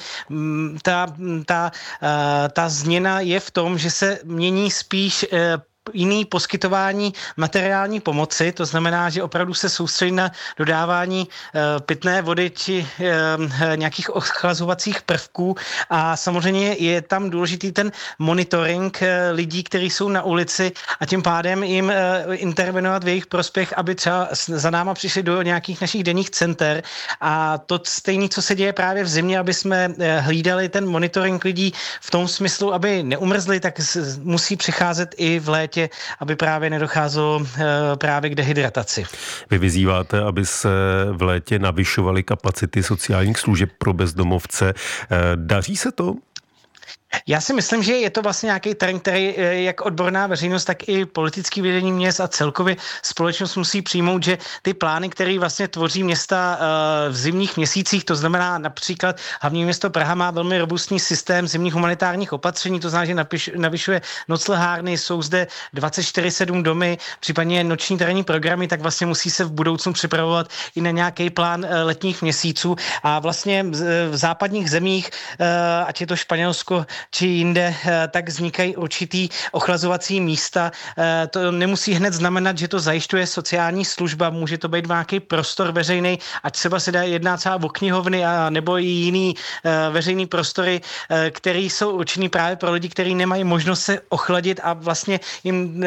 ta změna je v tom, že se mění spíš jiný poskytování materiální pomoci, to znamená, že opravdu se soustředí na dodávání pitné vody či nějakých ochlazovacích prvků a samozřejmě je tam důležitý ten monitoring lidí, kteří jsou na ulici a tím pádem jim intervenovat v jejich prospěch, aby třeba za náma přišli do nějakých našich denních center a to stejné, co se děje právě v zimě, aby jsme hlídali ten monitoring lidí v tom smyslu, aby neumrzli, tak musí přicházet i v létě, aby právě nedocházelo právě k dehydrataci. Vy vyzýváte, aby se v létě navyšovaly kapacity sociálních služeb pro bezdomovce. Daří se to? Já si myslím, že je to vlastně nějaký trend, který jak odborná veřejnost, tak i politický vedení měst a celkově společnost musí přijmout, že ty plány, které vlastně tvoří města v zimních měsících, to znamená například hlavní město Praha má velmi robustní systém zimních humanitárních opatření, to znamená, že navyšuje noclehárny, jsou zde 24/7 domy, případně noční terénní programy, tak vlastně musí se v budoucnu připravovat i na nějaký plán letních měsíců a vlastně v západních zemích, ať je to Španělsko či jinde, tak vznikají určitý ochlazovací místa. To nemusí hned znamenat, že to zajišťuje sociální služba, může to být nějaký prostor veřejný, ať třeba se jedná třeba o knihovny a nebo i jiný veřejný prostory, které jsou určený právě pro lidi, kteří nemají možnost se ochladit a vlastně jim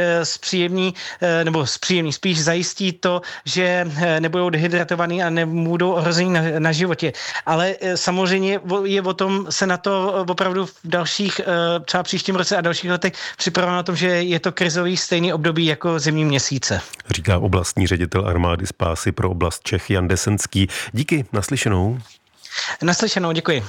spíš zajistí to, že nebudou dehydratovaný a nebudou ohrození na životě. Ale samozřejmě je o tom se na to opravdu v dalších, třeba příštím roce a dalších letech připraveno na tom, že je to krizový stejný období jako zimní měsíce. Říká oblastní ředitel armády spásy pro oblast Čech Jan Desenský. Díky, naslyšenou. Naslyšenou, děkuji.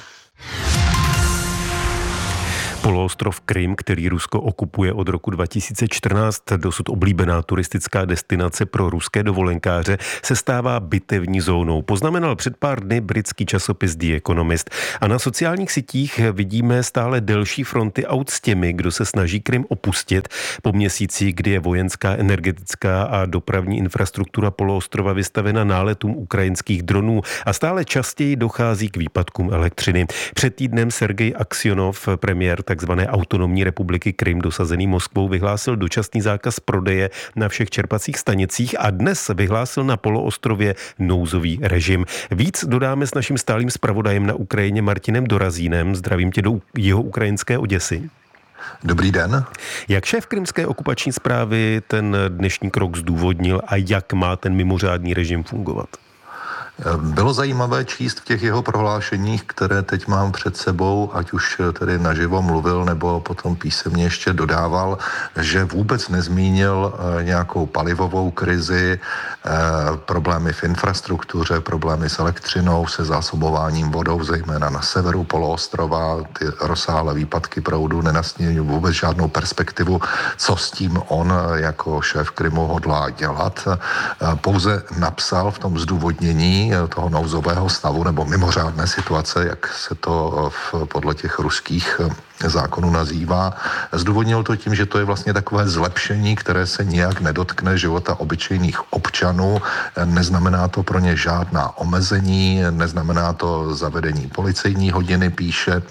Poloostrov Krym, který Rusko okupuje od roku 2014, dosud oblíbená turistická destinace pro ruské dovolenkáře, se stává bitevní zónou. Poznamenal před pár dny britský časopis The Economist. A na sociálních sítích vidíme stále delší fronty aut s těmi, kdo se snaží Krym opustit. Po měsíci, kdy je vojenská, energetická a dopravní infrastruktura poloostrova vystavena náletům ukrajinských dronů a stále častěji dochází k výpadkům elektřiny. Před týdnem Sergej Aksionov, premiér takzvané autonomní republiky Krym dosazený Moskvou, vyhlásil dočasný zákaz prodeje na všech čerpacích stanicích a dnes vyhlásil na poloostrově nouzový režim. Víc dodáme s naším stálým zpravodajem na Ukrajině Martinem Dorazínem. Zdravím tě do jeho ukrajinské Oděsy. Dobrý den. Jak šéf krymské okupační správy ten dnešní krok zdůvodnil a jak má ten mimořádný režim fungovat? Bylo zajímavé číst v těch jeho prohlášeních, které teď mám před sebou, ať už tedy naživo mluvil, nebo potom písemně ještě dodával, že vůbec nezmínil nějakou palivovou krizi, problémy v infrastruktuře, problémy s elektřinou, se zásobováním vodou, zejména na severu poloostrova, ty rozsáhlé výpadky proudu nenastínují vůbec žádnou perspektivu, co s tím on jako šéf Krymu hodlá dělat. Pouze napsal v tom zdůvodnění toho nouzového stavu nebo mimořádné situace, jak se to podle těch ruských zákonů nazývá. Zdůvodnil to tím, že to je vlastně takové zlepšení, které se nijak nedotkne života obyčejných občanů. Neznamená to pro ně žádná omezení, neznamená to zavedení policejní hodiny, píše.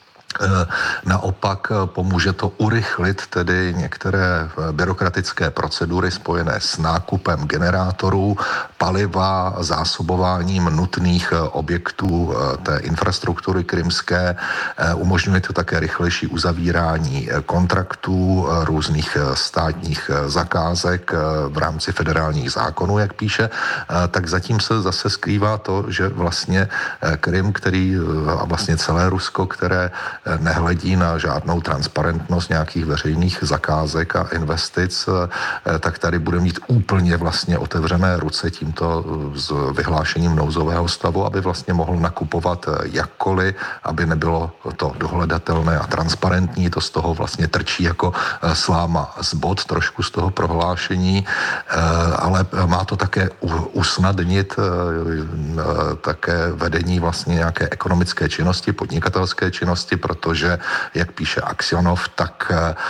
Naopak pomůže to urychlit tedy některé byrokratické procedury spojené s nákupem generátorů, paliva, zásobováním nutných objektů té infrastruktury krymské. Umožňuje to také rychlejší uzavírání kontraktů, různých státních zakázek v rámci federálních zákonů, jak píše. Tak zatím se zase skrývá to, že vlastně Krym, který a vlastně celé Rusko, které nehledí na žádnou transparentnost nějakých veřejných zakázek a investic, tak tady bude mít úplně vlastně otevřené ruce tímto s vyhlášením nouzového stavu, aby vlastně mohl nakupovat jakkoliv, aby nebylo to dohledatelné a transparentní. To z toho vlastně trčí jako sláma z bot trošku z toho prohlášení, ale má to také usnadnit také vedení vlastně nějaké ekonomické činnosti, podnikatelské činnosti, protože, jak píše Aksionov, tak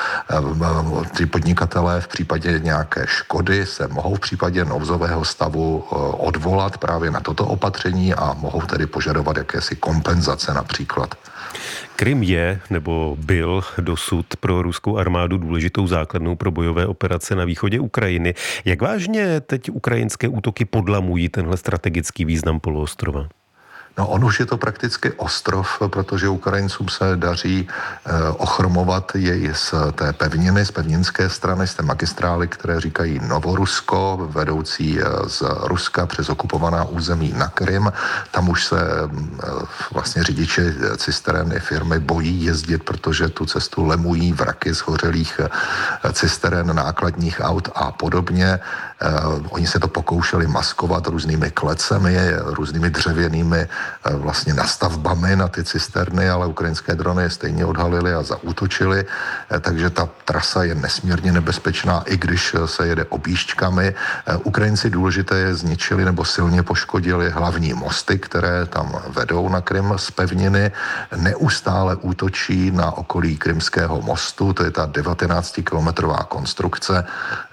ty podnikatelé v případě nějaké škody se mohou v případě nouzového stavu odvolat právě na toto opatření a mohou tedy požadovat jakési kompenzace například. Krym je, nebo byl dosud pro ruskou armádu důležitou základnou pro bojové operace na východě Ukrajiny. Jak vážně teď ukrajinské útoky podlamují tenhle strategický význam poloostrova? No on už je to prakticky ostrov, protože Ukrajincům se daří ochromovat jej z té pevniny, z pevninské strany, z té magistrály, které říkají Novorusko, vedoucí z Ruska přes okupovaná území na Krym. Tam už se vlastně řidiči cisterny firmy bojí jezdit, protože tu cestu lemují vraky zhořelých cisteren, nákladních aut a podobně. Oni se to pokoušeli maskovat různými klecemi, různými dřevěnými vlastně nastavbami na ty cisterny, ale ukrajinské drony je stejně odhalily a zaútočily, takže ta trasa je nesmírně nebezpečná, i když se jede objížďkami. Ukrajinci důležité je zničili nebo silně poškodili hlavní mosty, které tam vedou na Krym z pevniny. Neustále útočí na okolí Krymského mostu, to je ta 19-kilometrová konstrukce,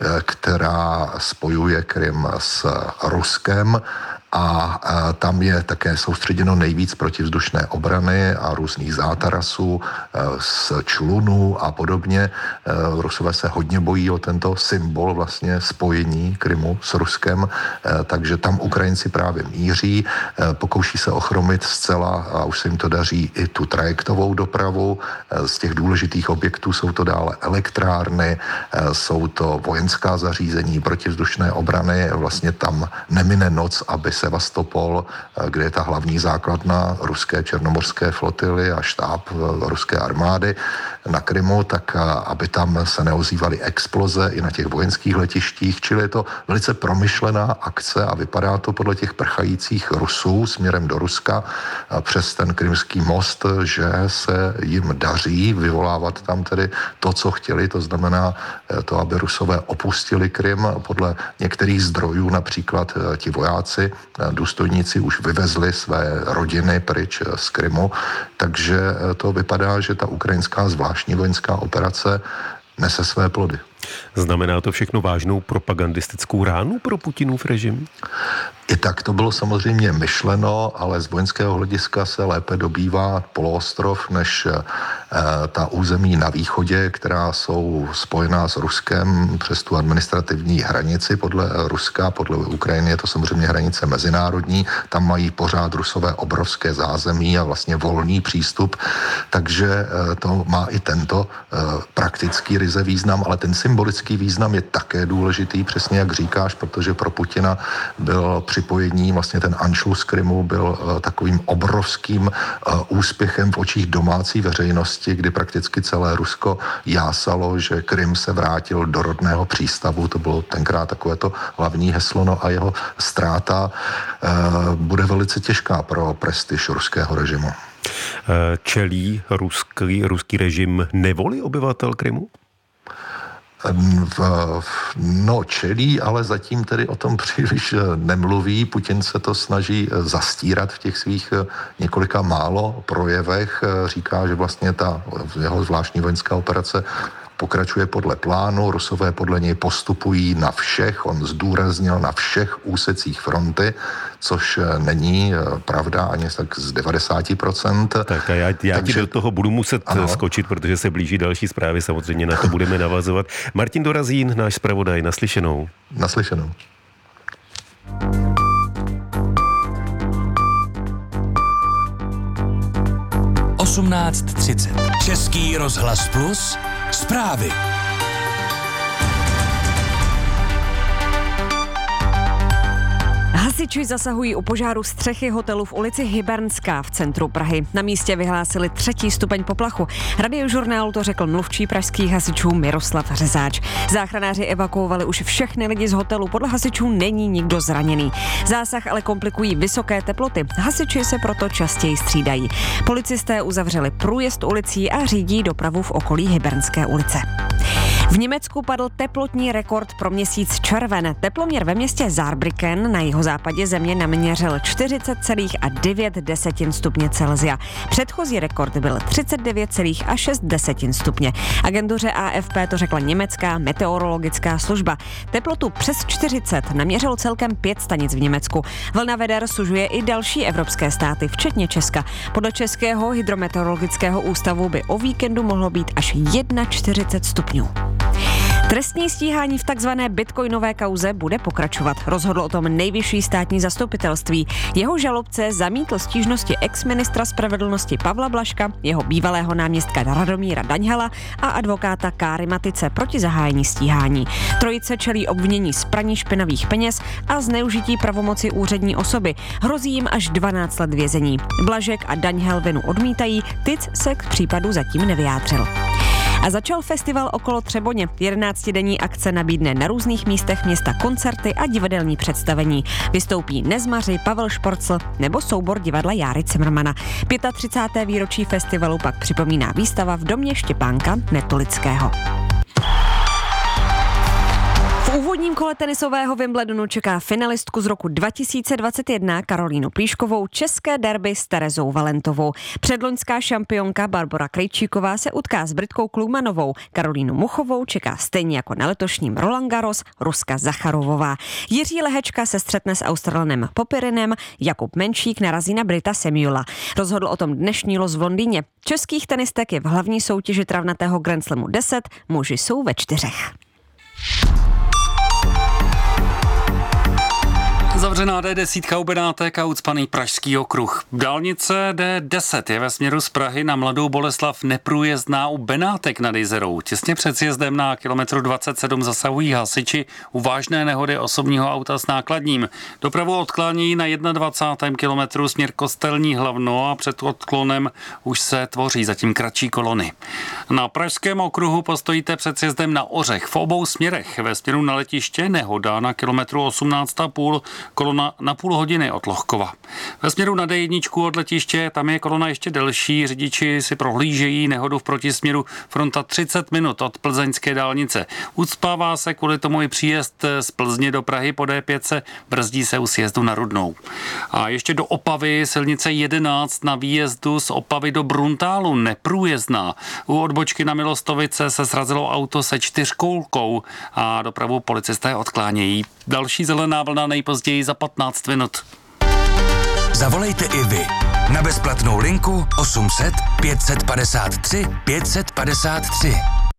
která spojuje Krym s Ruskem. A tam je také soustředěno nejvíc protivzdušné obrany a různých zátarasů z člunů a podobně. Rusové se hodně bojí o tento symbol vlastně spojení Krymu s Ruskem, takže tam Ukrajinci právě míří, pokouší se ochromit zcela, a už se jim to daří, i tu trajektovou dopravu. Z těch důležitých objektů jsou to dále elektrárny, jsou to vojenská zařízení protivzdušné obrany, vlastně tam nemine noc, aby Sevastopol, kde je ta hlavní základna ruské černomorské flotily a štáb ruské armády na Krymu, tak aby tam se neozývaly exploze i na těch vojenských letištích, čili je to velice promyšlená akce a vypadá to podle těch prchajících Rusů směrem do Ruska přes ten krymský most, že se jim daří vyvolávat tam tedy to, co chtěli, to znamená to, aby Rusové opustili Krym. Podle některých zdrojů například ti vojáci, důstojníci už vyvezli své rodiny pryč z Krymu, takže to vypadá, že ta ukrajinská zvláštní vojenská operace nese své plody. Znamená to všechno vážnou propagandistickou ránu pro Putinův režim? I tak to bylo samozřejmě myšleno, ale z vojenského hlediska se lépe dobývá poloostrov než ta území na východě, která jsou spojená s Ruskem přes tu administrativní hranici podle Ruska, podle Ukrajiny je to samozřejmě hranice mezinárodní, tam mají pořád Rusové obrovské zázemí a vlastně volný přístup, takže to má i tento praktický ryze význam, ale ten symbolický význam je také důležitý, přesně jak říkáš, protože pro Putina byl připojení, vlastně ten anšlus Krymu byl takovým obrovským úspěchem v očích domácí veřejnosti, kdy prakticky celé Rusko jásalo, že Krym se vrátil do rodného přístavu, to bylo tenkrát takovéto hlavní heslo, no a jeho ztráta bude velice těžká pro prestiž ruského režimu. Čelí ruský režim nevoli obyvatel Krymu? No, čelí, ale zatím tedy o tom příliš nemluví. Putin se to snaží zastírat v těch svých několika málo projevech. Říká, že vlastně ta jeho zvláštní vojenská operace pokračuje podle plánu, Rusové podle něj postupují na všech, on zdůraznil na všech úsecích fronty, což není pravda ani tak z 90%. Tak a já ti do toho budu muset skočit, protože se blíží další zprávy, samozřejmě na to budeme navazovat. Martin Dorazín, náš zpravodaj, naslyšenou. Naslyšenou. Český rozhlas Plus. Zprávy. Hasiči zasahují u požáru střechy hotelu v ulici Hybernská v centru Prahy. Na místě vyhlásili 3. stupeň poplachu. Radiožurnálu to řekl mluvčí pražských hasičů Miroslav Řezáč. Záchranáři evakuovali už všechny lidi z hotelu. Podle hasičů není nikdo zraněný. Zásah ale komplikují vysoké teploty. Hasiči se proto častěji střídají. Policisté uzavřeli průjezd ulicí a řídí dopravu v okolí Hybernské ulice. V Německu padl teplotní rekord pro měsíc červen. Teploměr ve městě Saarbrücken na jihozápadě země naměřil 40,9 stupně Celsia. Předchozí rekord byl 39,6 stupně. Agentuře AFP to řekla německá meteorologická služba. Teplotu přes 40 naměřilo celkem 5 stanic v Německu. Vlna veder sužuje i další evropské státy, včetně Česka. Podle Českého hydrometeorologického ústavu by o víkendu mohlo být až 41 stupňů. Trestní stíhání v takzvané bitcoinové kauze bude pokračovat. Rozhodlo o tom nejvyšší státní zastupitelství. Jeho žalobce zamítl stížnosti ex-ministra spravedlnosti Pavla Blažka, jeho bývalého náměstka Radomíra Daňhala a advokáta Káry Matice proti zahájení stíhání. Trojice čelí obvinění z praní špinavých peněz a zneužití pravomoci úřední osoby. Hrozí jim až 12 let vězení. Blažek a Daňhel vinu odmítají, Tic se k případu zatím nevyjádřil. A začal festival okolo Třeboně. 11denní akce nabídne na různých místech města koncerty a divadelní představení. Vystoupí Nezmaři, Pavel Šporcl nebo soubor divadla Járy Cimrmana. 35. výročí festivalu pak připomíná výstava v domě Štěpánka Netolického. V úvodním kole tenisového Wimbledonu čeká finalistku z roku 2021 Karolínu Plíškovou české derby s Terezou Valentovou. Předloňská šampionka Barbora Krejčíková se utká s Britkou Klugmanovou. Karolínu Muchovou čeká stejně jako na letošním Roland Garros Ruska Zacharovová. Jiří Lehečka se střetne s Australanem Popirinem, Jakub Menšík narazí na Brita Samuela. Rozhodl o tom dnešní los v Londýně. Českých tenistek je v hlavní soutěži travnatého Grand Slamu 10, muži jsou ve 4. Zavřená D10 u Benátek a ucpaný Pražský okruh. Dálnice D10 je ve směru z Prahy na Mladou Boleslav neprůjezdná u Benátek nad Jizerou. Těsně před sjezdem na kilometru 27 zasahují hasiči u vážné nehody osobního auta s nákladním. Dopravu odklání na 21. kilometru směr Kostelní Hlavno a před odklonem už se tvoří zatím kratší kolony. Na Pražském okruhu postojíte před sjezdem na Ořech v obou směrech. Ve směru na letiště nehoda na kilometru 18,5, kolona na půl hodiny od Lohkova. Ve směru na D1 od letiště, tam je kolona ještě delší, řidiči si prohlížejí nehodu v protisměru, fronta 30 minut od plzeňské dálnice. Ucpává se kvůli tomu i příjezd z Plzně do Prahy po D5, brzdí se u sjezdu na Rudnou. A ještě do Opavy silnice 11 na výjezdu z Opavy do Bruntálu neprůjezdná. U odbočky na Milostovice se srazilo auto se 4kolkou a dopravu policisté odklánějí. Další zelená vlna nejpozději za 15 minut. Zavolejte i vy na bezplatnou linku 800 553 553.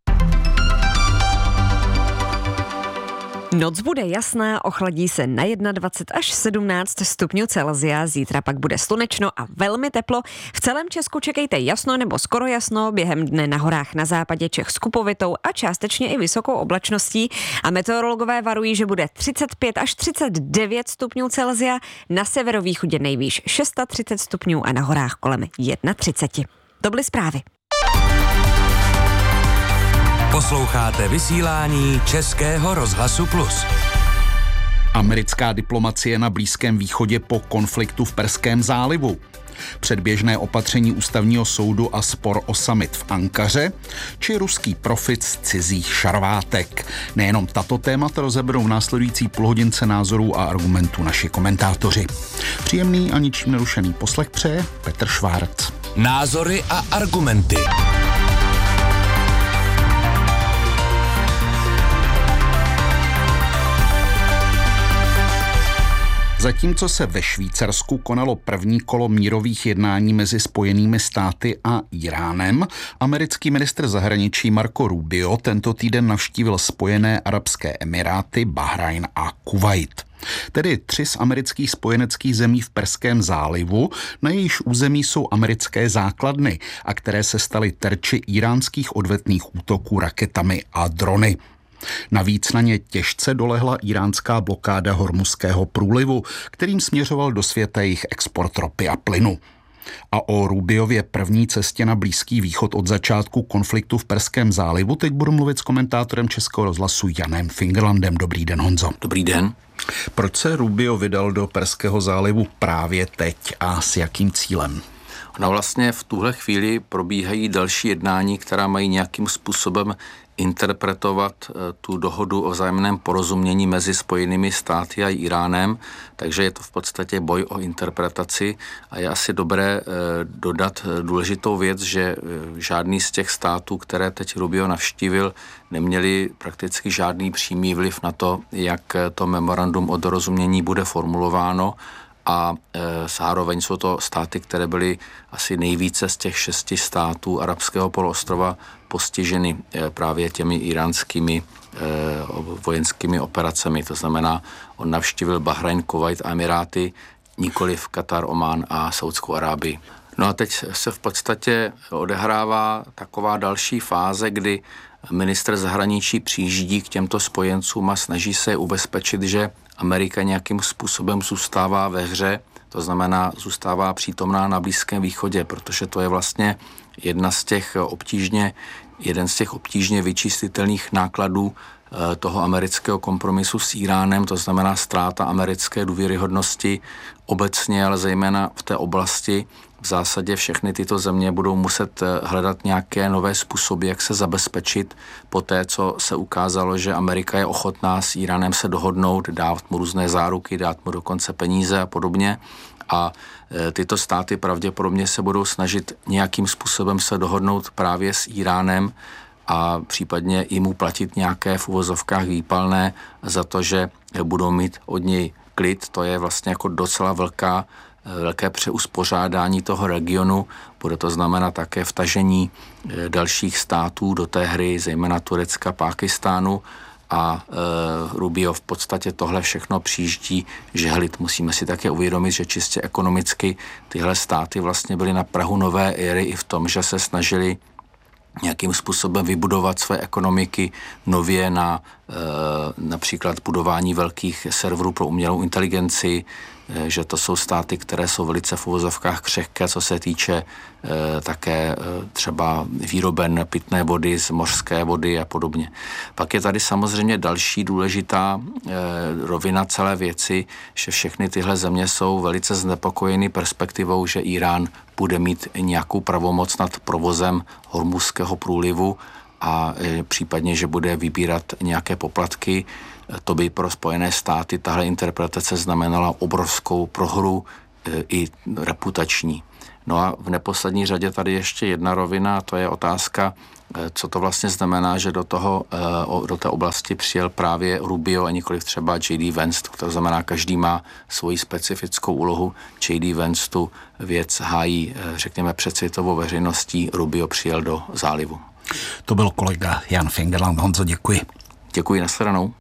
Noc bude jasná, ochladí se na 21 až 17 stupňů Celsia, zítra pak bude slunečno a velmi teplo. V celém Česku čekejte jasno nebo skoro jasno, během dne na horách na západě Čech s kupovitou a částečně i vysokou oblačností a meteorologové varují, že bude 35 až 39 stupňů Celsia, na severovýchodě nejvýš 630 stupňů a na horách kolem 31. To byly zprávy. Posloucháte vysílání Českého rozhlasu Plus. Americká diplomacie na Blízkém východě po konfliktu v Perském zálivu. Předběžné opatření ústavního soudu a spor o summit v Ankaře, či ruský profit z cizích šarvátek. Nejenom tato témata rozeberou v následující půlhodince názorů a argumentů naši komentátoři. Příjemný a ničím nerušený poslech přeje Petr Švárc. Názory a argumenty. Zatímco se ve Švýcarsku konalo první kolo mírových jednání mezi Spojenými státy a Iránem, americký ministr zahraničí Marco Rubio tento týden navštívil Spojené arabské emiráty, Bahrajn a Kuvajt. Tedy 3 z amerických spojeneckých zemí v Perském zálivu, na jejíž území jsou americké základny a které se staly terči iránských odvetných útoků raketami a drony. Navíc na ně těžce dolehla iránská blokáda Hormuzského průlivu, kterým směřoval do světa jejich export ropy a plynu. A o Rubiově první cestě na Blízký východ od začátku konfliktu v Perském zálivu teď budu mluvit s komentátorem Českého rozhlasu Janem Fingerlandem. Dobrý den, Honzo. Dobrý den. Proč se Rubio vydal do Perského zálivu právě teď a s jakým cílem? No vlastně v tuhle chvíli probíhají další jednání, která mají nějakým způsobem interpretovat tu dohodu o vzájemném porozumění mezi Spojenými státy a Iránem, takže je to v podstatě boj o interpretaci a je asi dobré dodat důležitou věc, že žádný z těch států, které teď Rubio navštívil, neměli prakticky žádný přímý vliv na to, jak to memorandum o dorozumění bude formulováno, a zároveň jsou to státy, které byly asi nejvíce z těch 6 států arabského poloostrova postiženy právě těmi iránskými vojenskými operacemi. To znamená, on navštívil Bahrajn, Kuvajt a Emiráty, nikoliv Katar, Omán a Saudskou Arábii. No a teď se v podstatě odehrává taková další fáze, kdy ministr zahraničí přijíždí k těmto spojencům a snaží se ubezpečit, že Amerika nějakým způsobem zůstává ve hře, to znamená zůstává přítomná na Blízkém východě, protože to je vlastně jedna z těch obtížně jeden z těch obtížně vyčistitelných nákladů toho amerického kompromisu s Iránem, to znamená ztráta americké důvěryhodnosti obecně, ale zejména v té oblasti. V zásadě všechny tyto země budou muset hledat nějaké nové způsoby, jak se zabezpečit po té, co se ukázalo, že Amerika je ochotná s Iránem se dohodnout, dát mu různé záruky, dát mu dokonce peníze a podobně. A tyto státy pravděpodobně se budou snažit nějakým způsobem se dohodnout právě s Iránem a případně i mu platit nějaké v uvozovkách výpalné za to, že budou mít od něj klid. To je vlastně jako docela velké přeuspořádání toho regionu. Bude to znamenat také vtažení dalších států do té hry, zejména Turecka, Pákistánu, a Rubio v podstatě tohle všechno přijíždí žehlit. Musíme si také uvědomit, že čistě ekonomicky tyhle státy vlastně byly na prahu nové éry i v tom, že se snažili nějakým způsobem vybudovat své ekonomiky nově na například budování velkých serverů pro umělou inteligenci, že to jsou státy, které jsou velice v uvozovkách křehké, co se týče také třeba výroben pitné vody z mořské vody a podobně. Pak je tady samozřejmě další důležitá rovina celé věci, že všechny tyhle země jsou velice znepokojeny perspektivou, že Irán bude mít nějakou pravomoc nad provozem Hormuzského průlivu a případně, že bude vybírat nějaké poplatky. To by pro Spojené státy tahle interpretace znamenala obrovskou prohru i reputační. No a v neposlední řadě tady ještě jedna rovina, a to je otázka, co to vlastně znamená, že do té oblasti přijel právě Rubio a nikoliv třeba J.D. Vance, to znamená, každý má svoji specifickou úlohu. J.D. Vance tu věc hájí, řekněme, před světovou veřejností, Rubio přijel do zálivu. To byl kolega Jan Fingerland. Honzo, děkuji. Děkuji, nashledanou.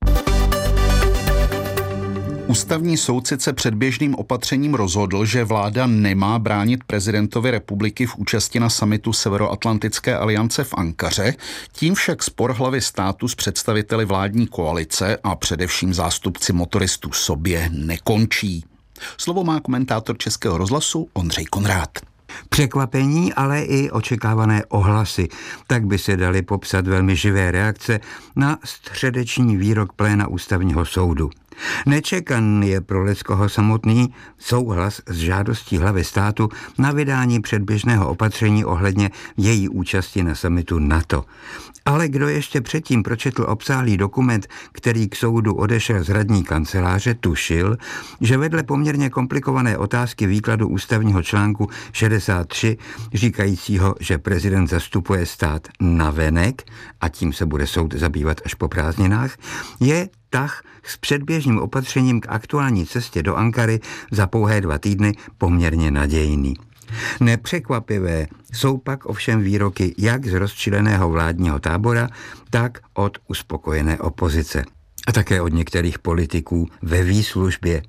Ústavní soud sice předběžným opatřením rozhodl, že vláda nemá bránit prezidentovi republiky v účasti na summitu Severoatlantické aliance v Ankaře, tím však spor hlavy státu s představiteli vládní koalice a především zástupci motoristů sobě nekončí. Slovo má komentátor Českého rozhlasu Ondřej Konrád. Překvapení, ale i očekávané ohlasy. Tak by se daly popsat velmi živé reakce na středeční výrok pléna ústavního soudu. Nečekaný je pro Leckoho samotný souhlas s žádostí hlavy státu na vydání předběžného opatření ohledně její účasti na summitu NATO. Ale kdo ještě předtím pročetl obsáhlý dokument, který k soudu odešel z radní kanceláře, tušil, že vedle poměrně komplikované otázky výkladu ústavního článku 63, říkajícího, že prezident zastupuje stát navenek, a tím se bude soud zabývat až po prázdninách, je tah s předběžným opatřením k aktuální cestě do Ankary za pouhé 2 týdny poměrně nadějný. Nepřekvapivé jsou pak ovšem výroky jak z rozčileného vládního tábora, tak od uspokojené opozice. A také od některých politiků ve výslužbě.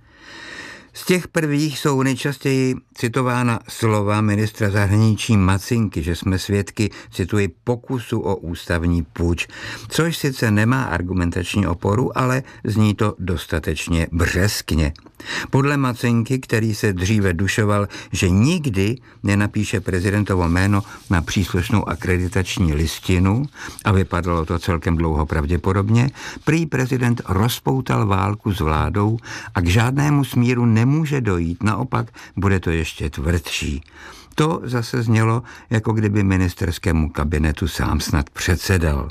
Z těch prvých jsou nejčastěji citována slova ministra zahraničí Macinky, že jsme svědky, cituji, pokusu o ústavní puč, což sice nemá argumentační oporu, ale zní to dostatečně břeskně. Podle Macinky, který se dříve dušoval, že nikdy nenapíše prezidentovo jméno na příslušnou akreditační listinu, a vypadalo to celkem dlouho pravděpodobně, prý prezident rozpoutal válku s vládou a k žádnému smíru nemůže dojít, naopak bude to ještě tvrdší. To zase znělo, jako kdyby ministerskému kabinetu sám snad předsedal.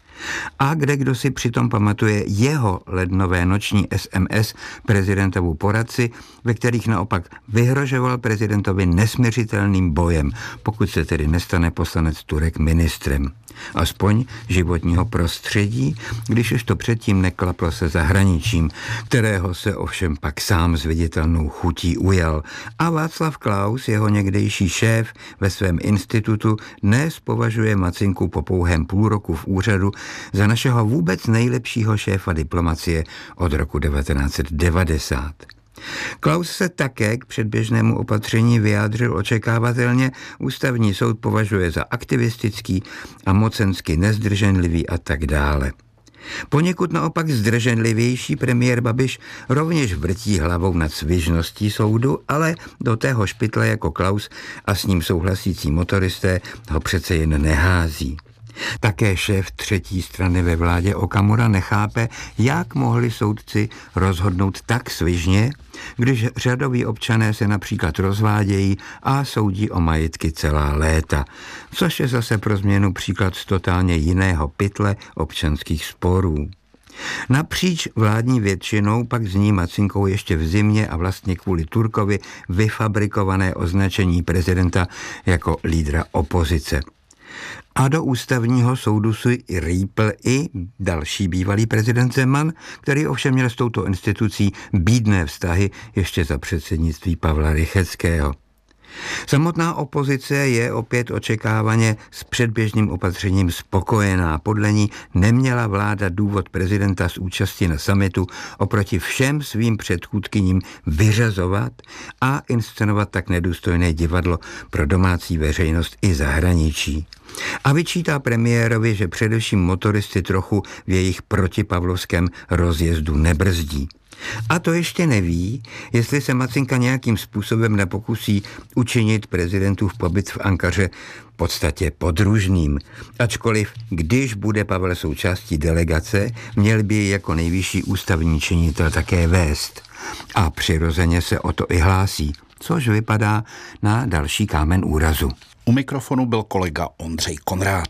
A kdo si přitom pamatuje jeho lednové noční SMS prezidentovu poradci, ve kterých naopak vyhrožoval prezidentovi nesměřitelným bojem, pokud se tedy nestane poslanec Turek ministrem. Aspoň životního prostředí, když už to předtím neklaplo se zahraničím, kterého se ovšem pak sám s viditelnou chutí ujal. A Václav Klaus, jeho někdejší šéf ve svém institutu, dnes považuje Macinku po pouhém půl roku v úřadu za našeho vůbec nejlepšího šéfa diplomacie od roku 1990. Klaus se také k předběžnému opatření vyjádřil očekávatelně, ústavní soud považuje za aktivistický a mocensky nezdrženlivý a tak dále. Poněkud naopak zdrženlivější premiér Babiš rovněž vrtí hlavou nad svižností soudu, ale do tého špytle jako Klaus a s ním souhlasící motoristé ho přece jen nehází. Také šéf třetí strany ve vládě Okamura nechápe, jak mohli soudci rozhodnout tak svižně, když řadoví občané se například rozvádějí a soudí o majetky celá léta, což je zase pro změnu příklad z totálně jiného pytle občanských sporů. Napříč vládní většinou pak zní Macinkou ještě v zimě a vlastně kvůli Turkovi vyfabrikované označení prezidenta jako lídra opozice. A do ústavního soudu si rýpl i další bývalý prezident Zeman, který ovšem měl s touto institucí bídné vztahy ještě za předsednictví Pavla Rychetského. Samotná opozice je opět očekávaně s předběžným opatřením spokojená. Podle ní neměla vláda důvod prezidenta z účasti na summitu oproti všem svým předchůdkyním vyřazovat a inscenovat tak nedůstojné divadlo pro domácí veřejnost i zahraničí. A vyčítá premiérovi, že především motoristy trochu v jejich protipavlovském rozjezdu nebrzdí. A to ještě neví, jestli se Macinka nějakým způsobem nepokusí učinit prezidentův pobyt v Ankaře v podstatě podružným. Ačkoliv, když bude Pavel součástí delegace, měl by ji jako nejvyšší ústavní činitel také vést. A přirozeně se o to i hlásí, což vypadá na další kámen úrazu. U mikrofonu byl kolega Ondřej Konrád.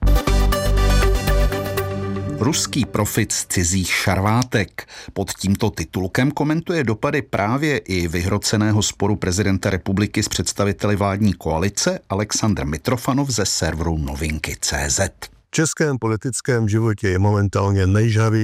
Ruský profit z cizích šarvátek. Pod tímto titulkem komentuje dopady právě i vyhroceného sporu prezidenta republiky s představiteli vládní koalice Alexandr Mitrofanov ze serveru Novinky.cz. V českém politickém životě je momentálně nejžhavější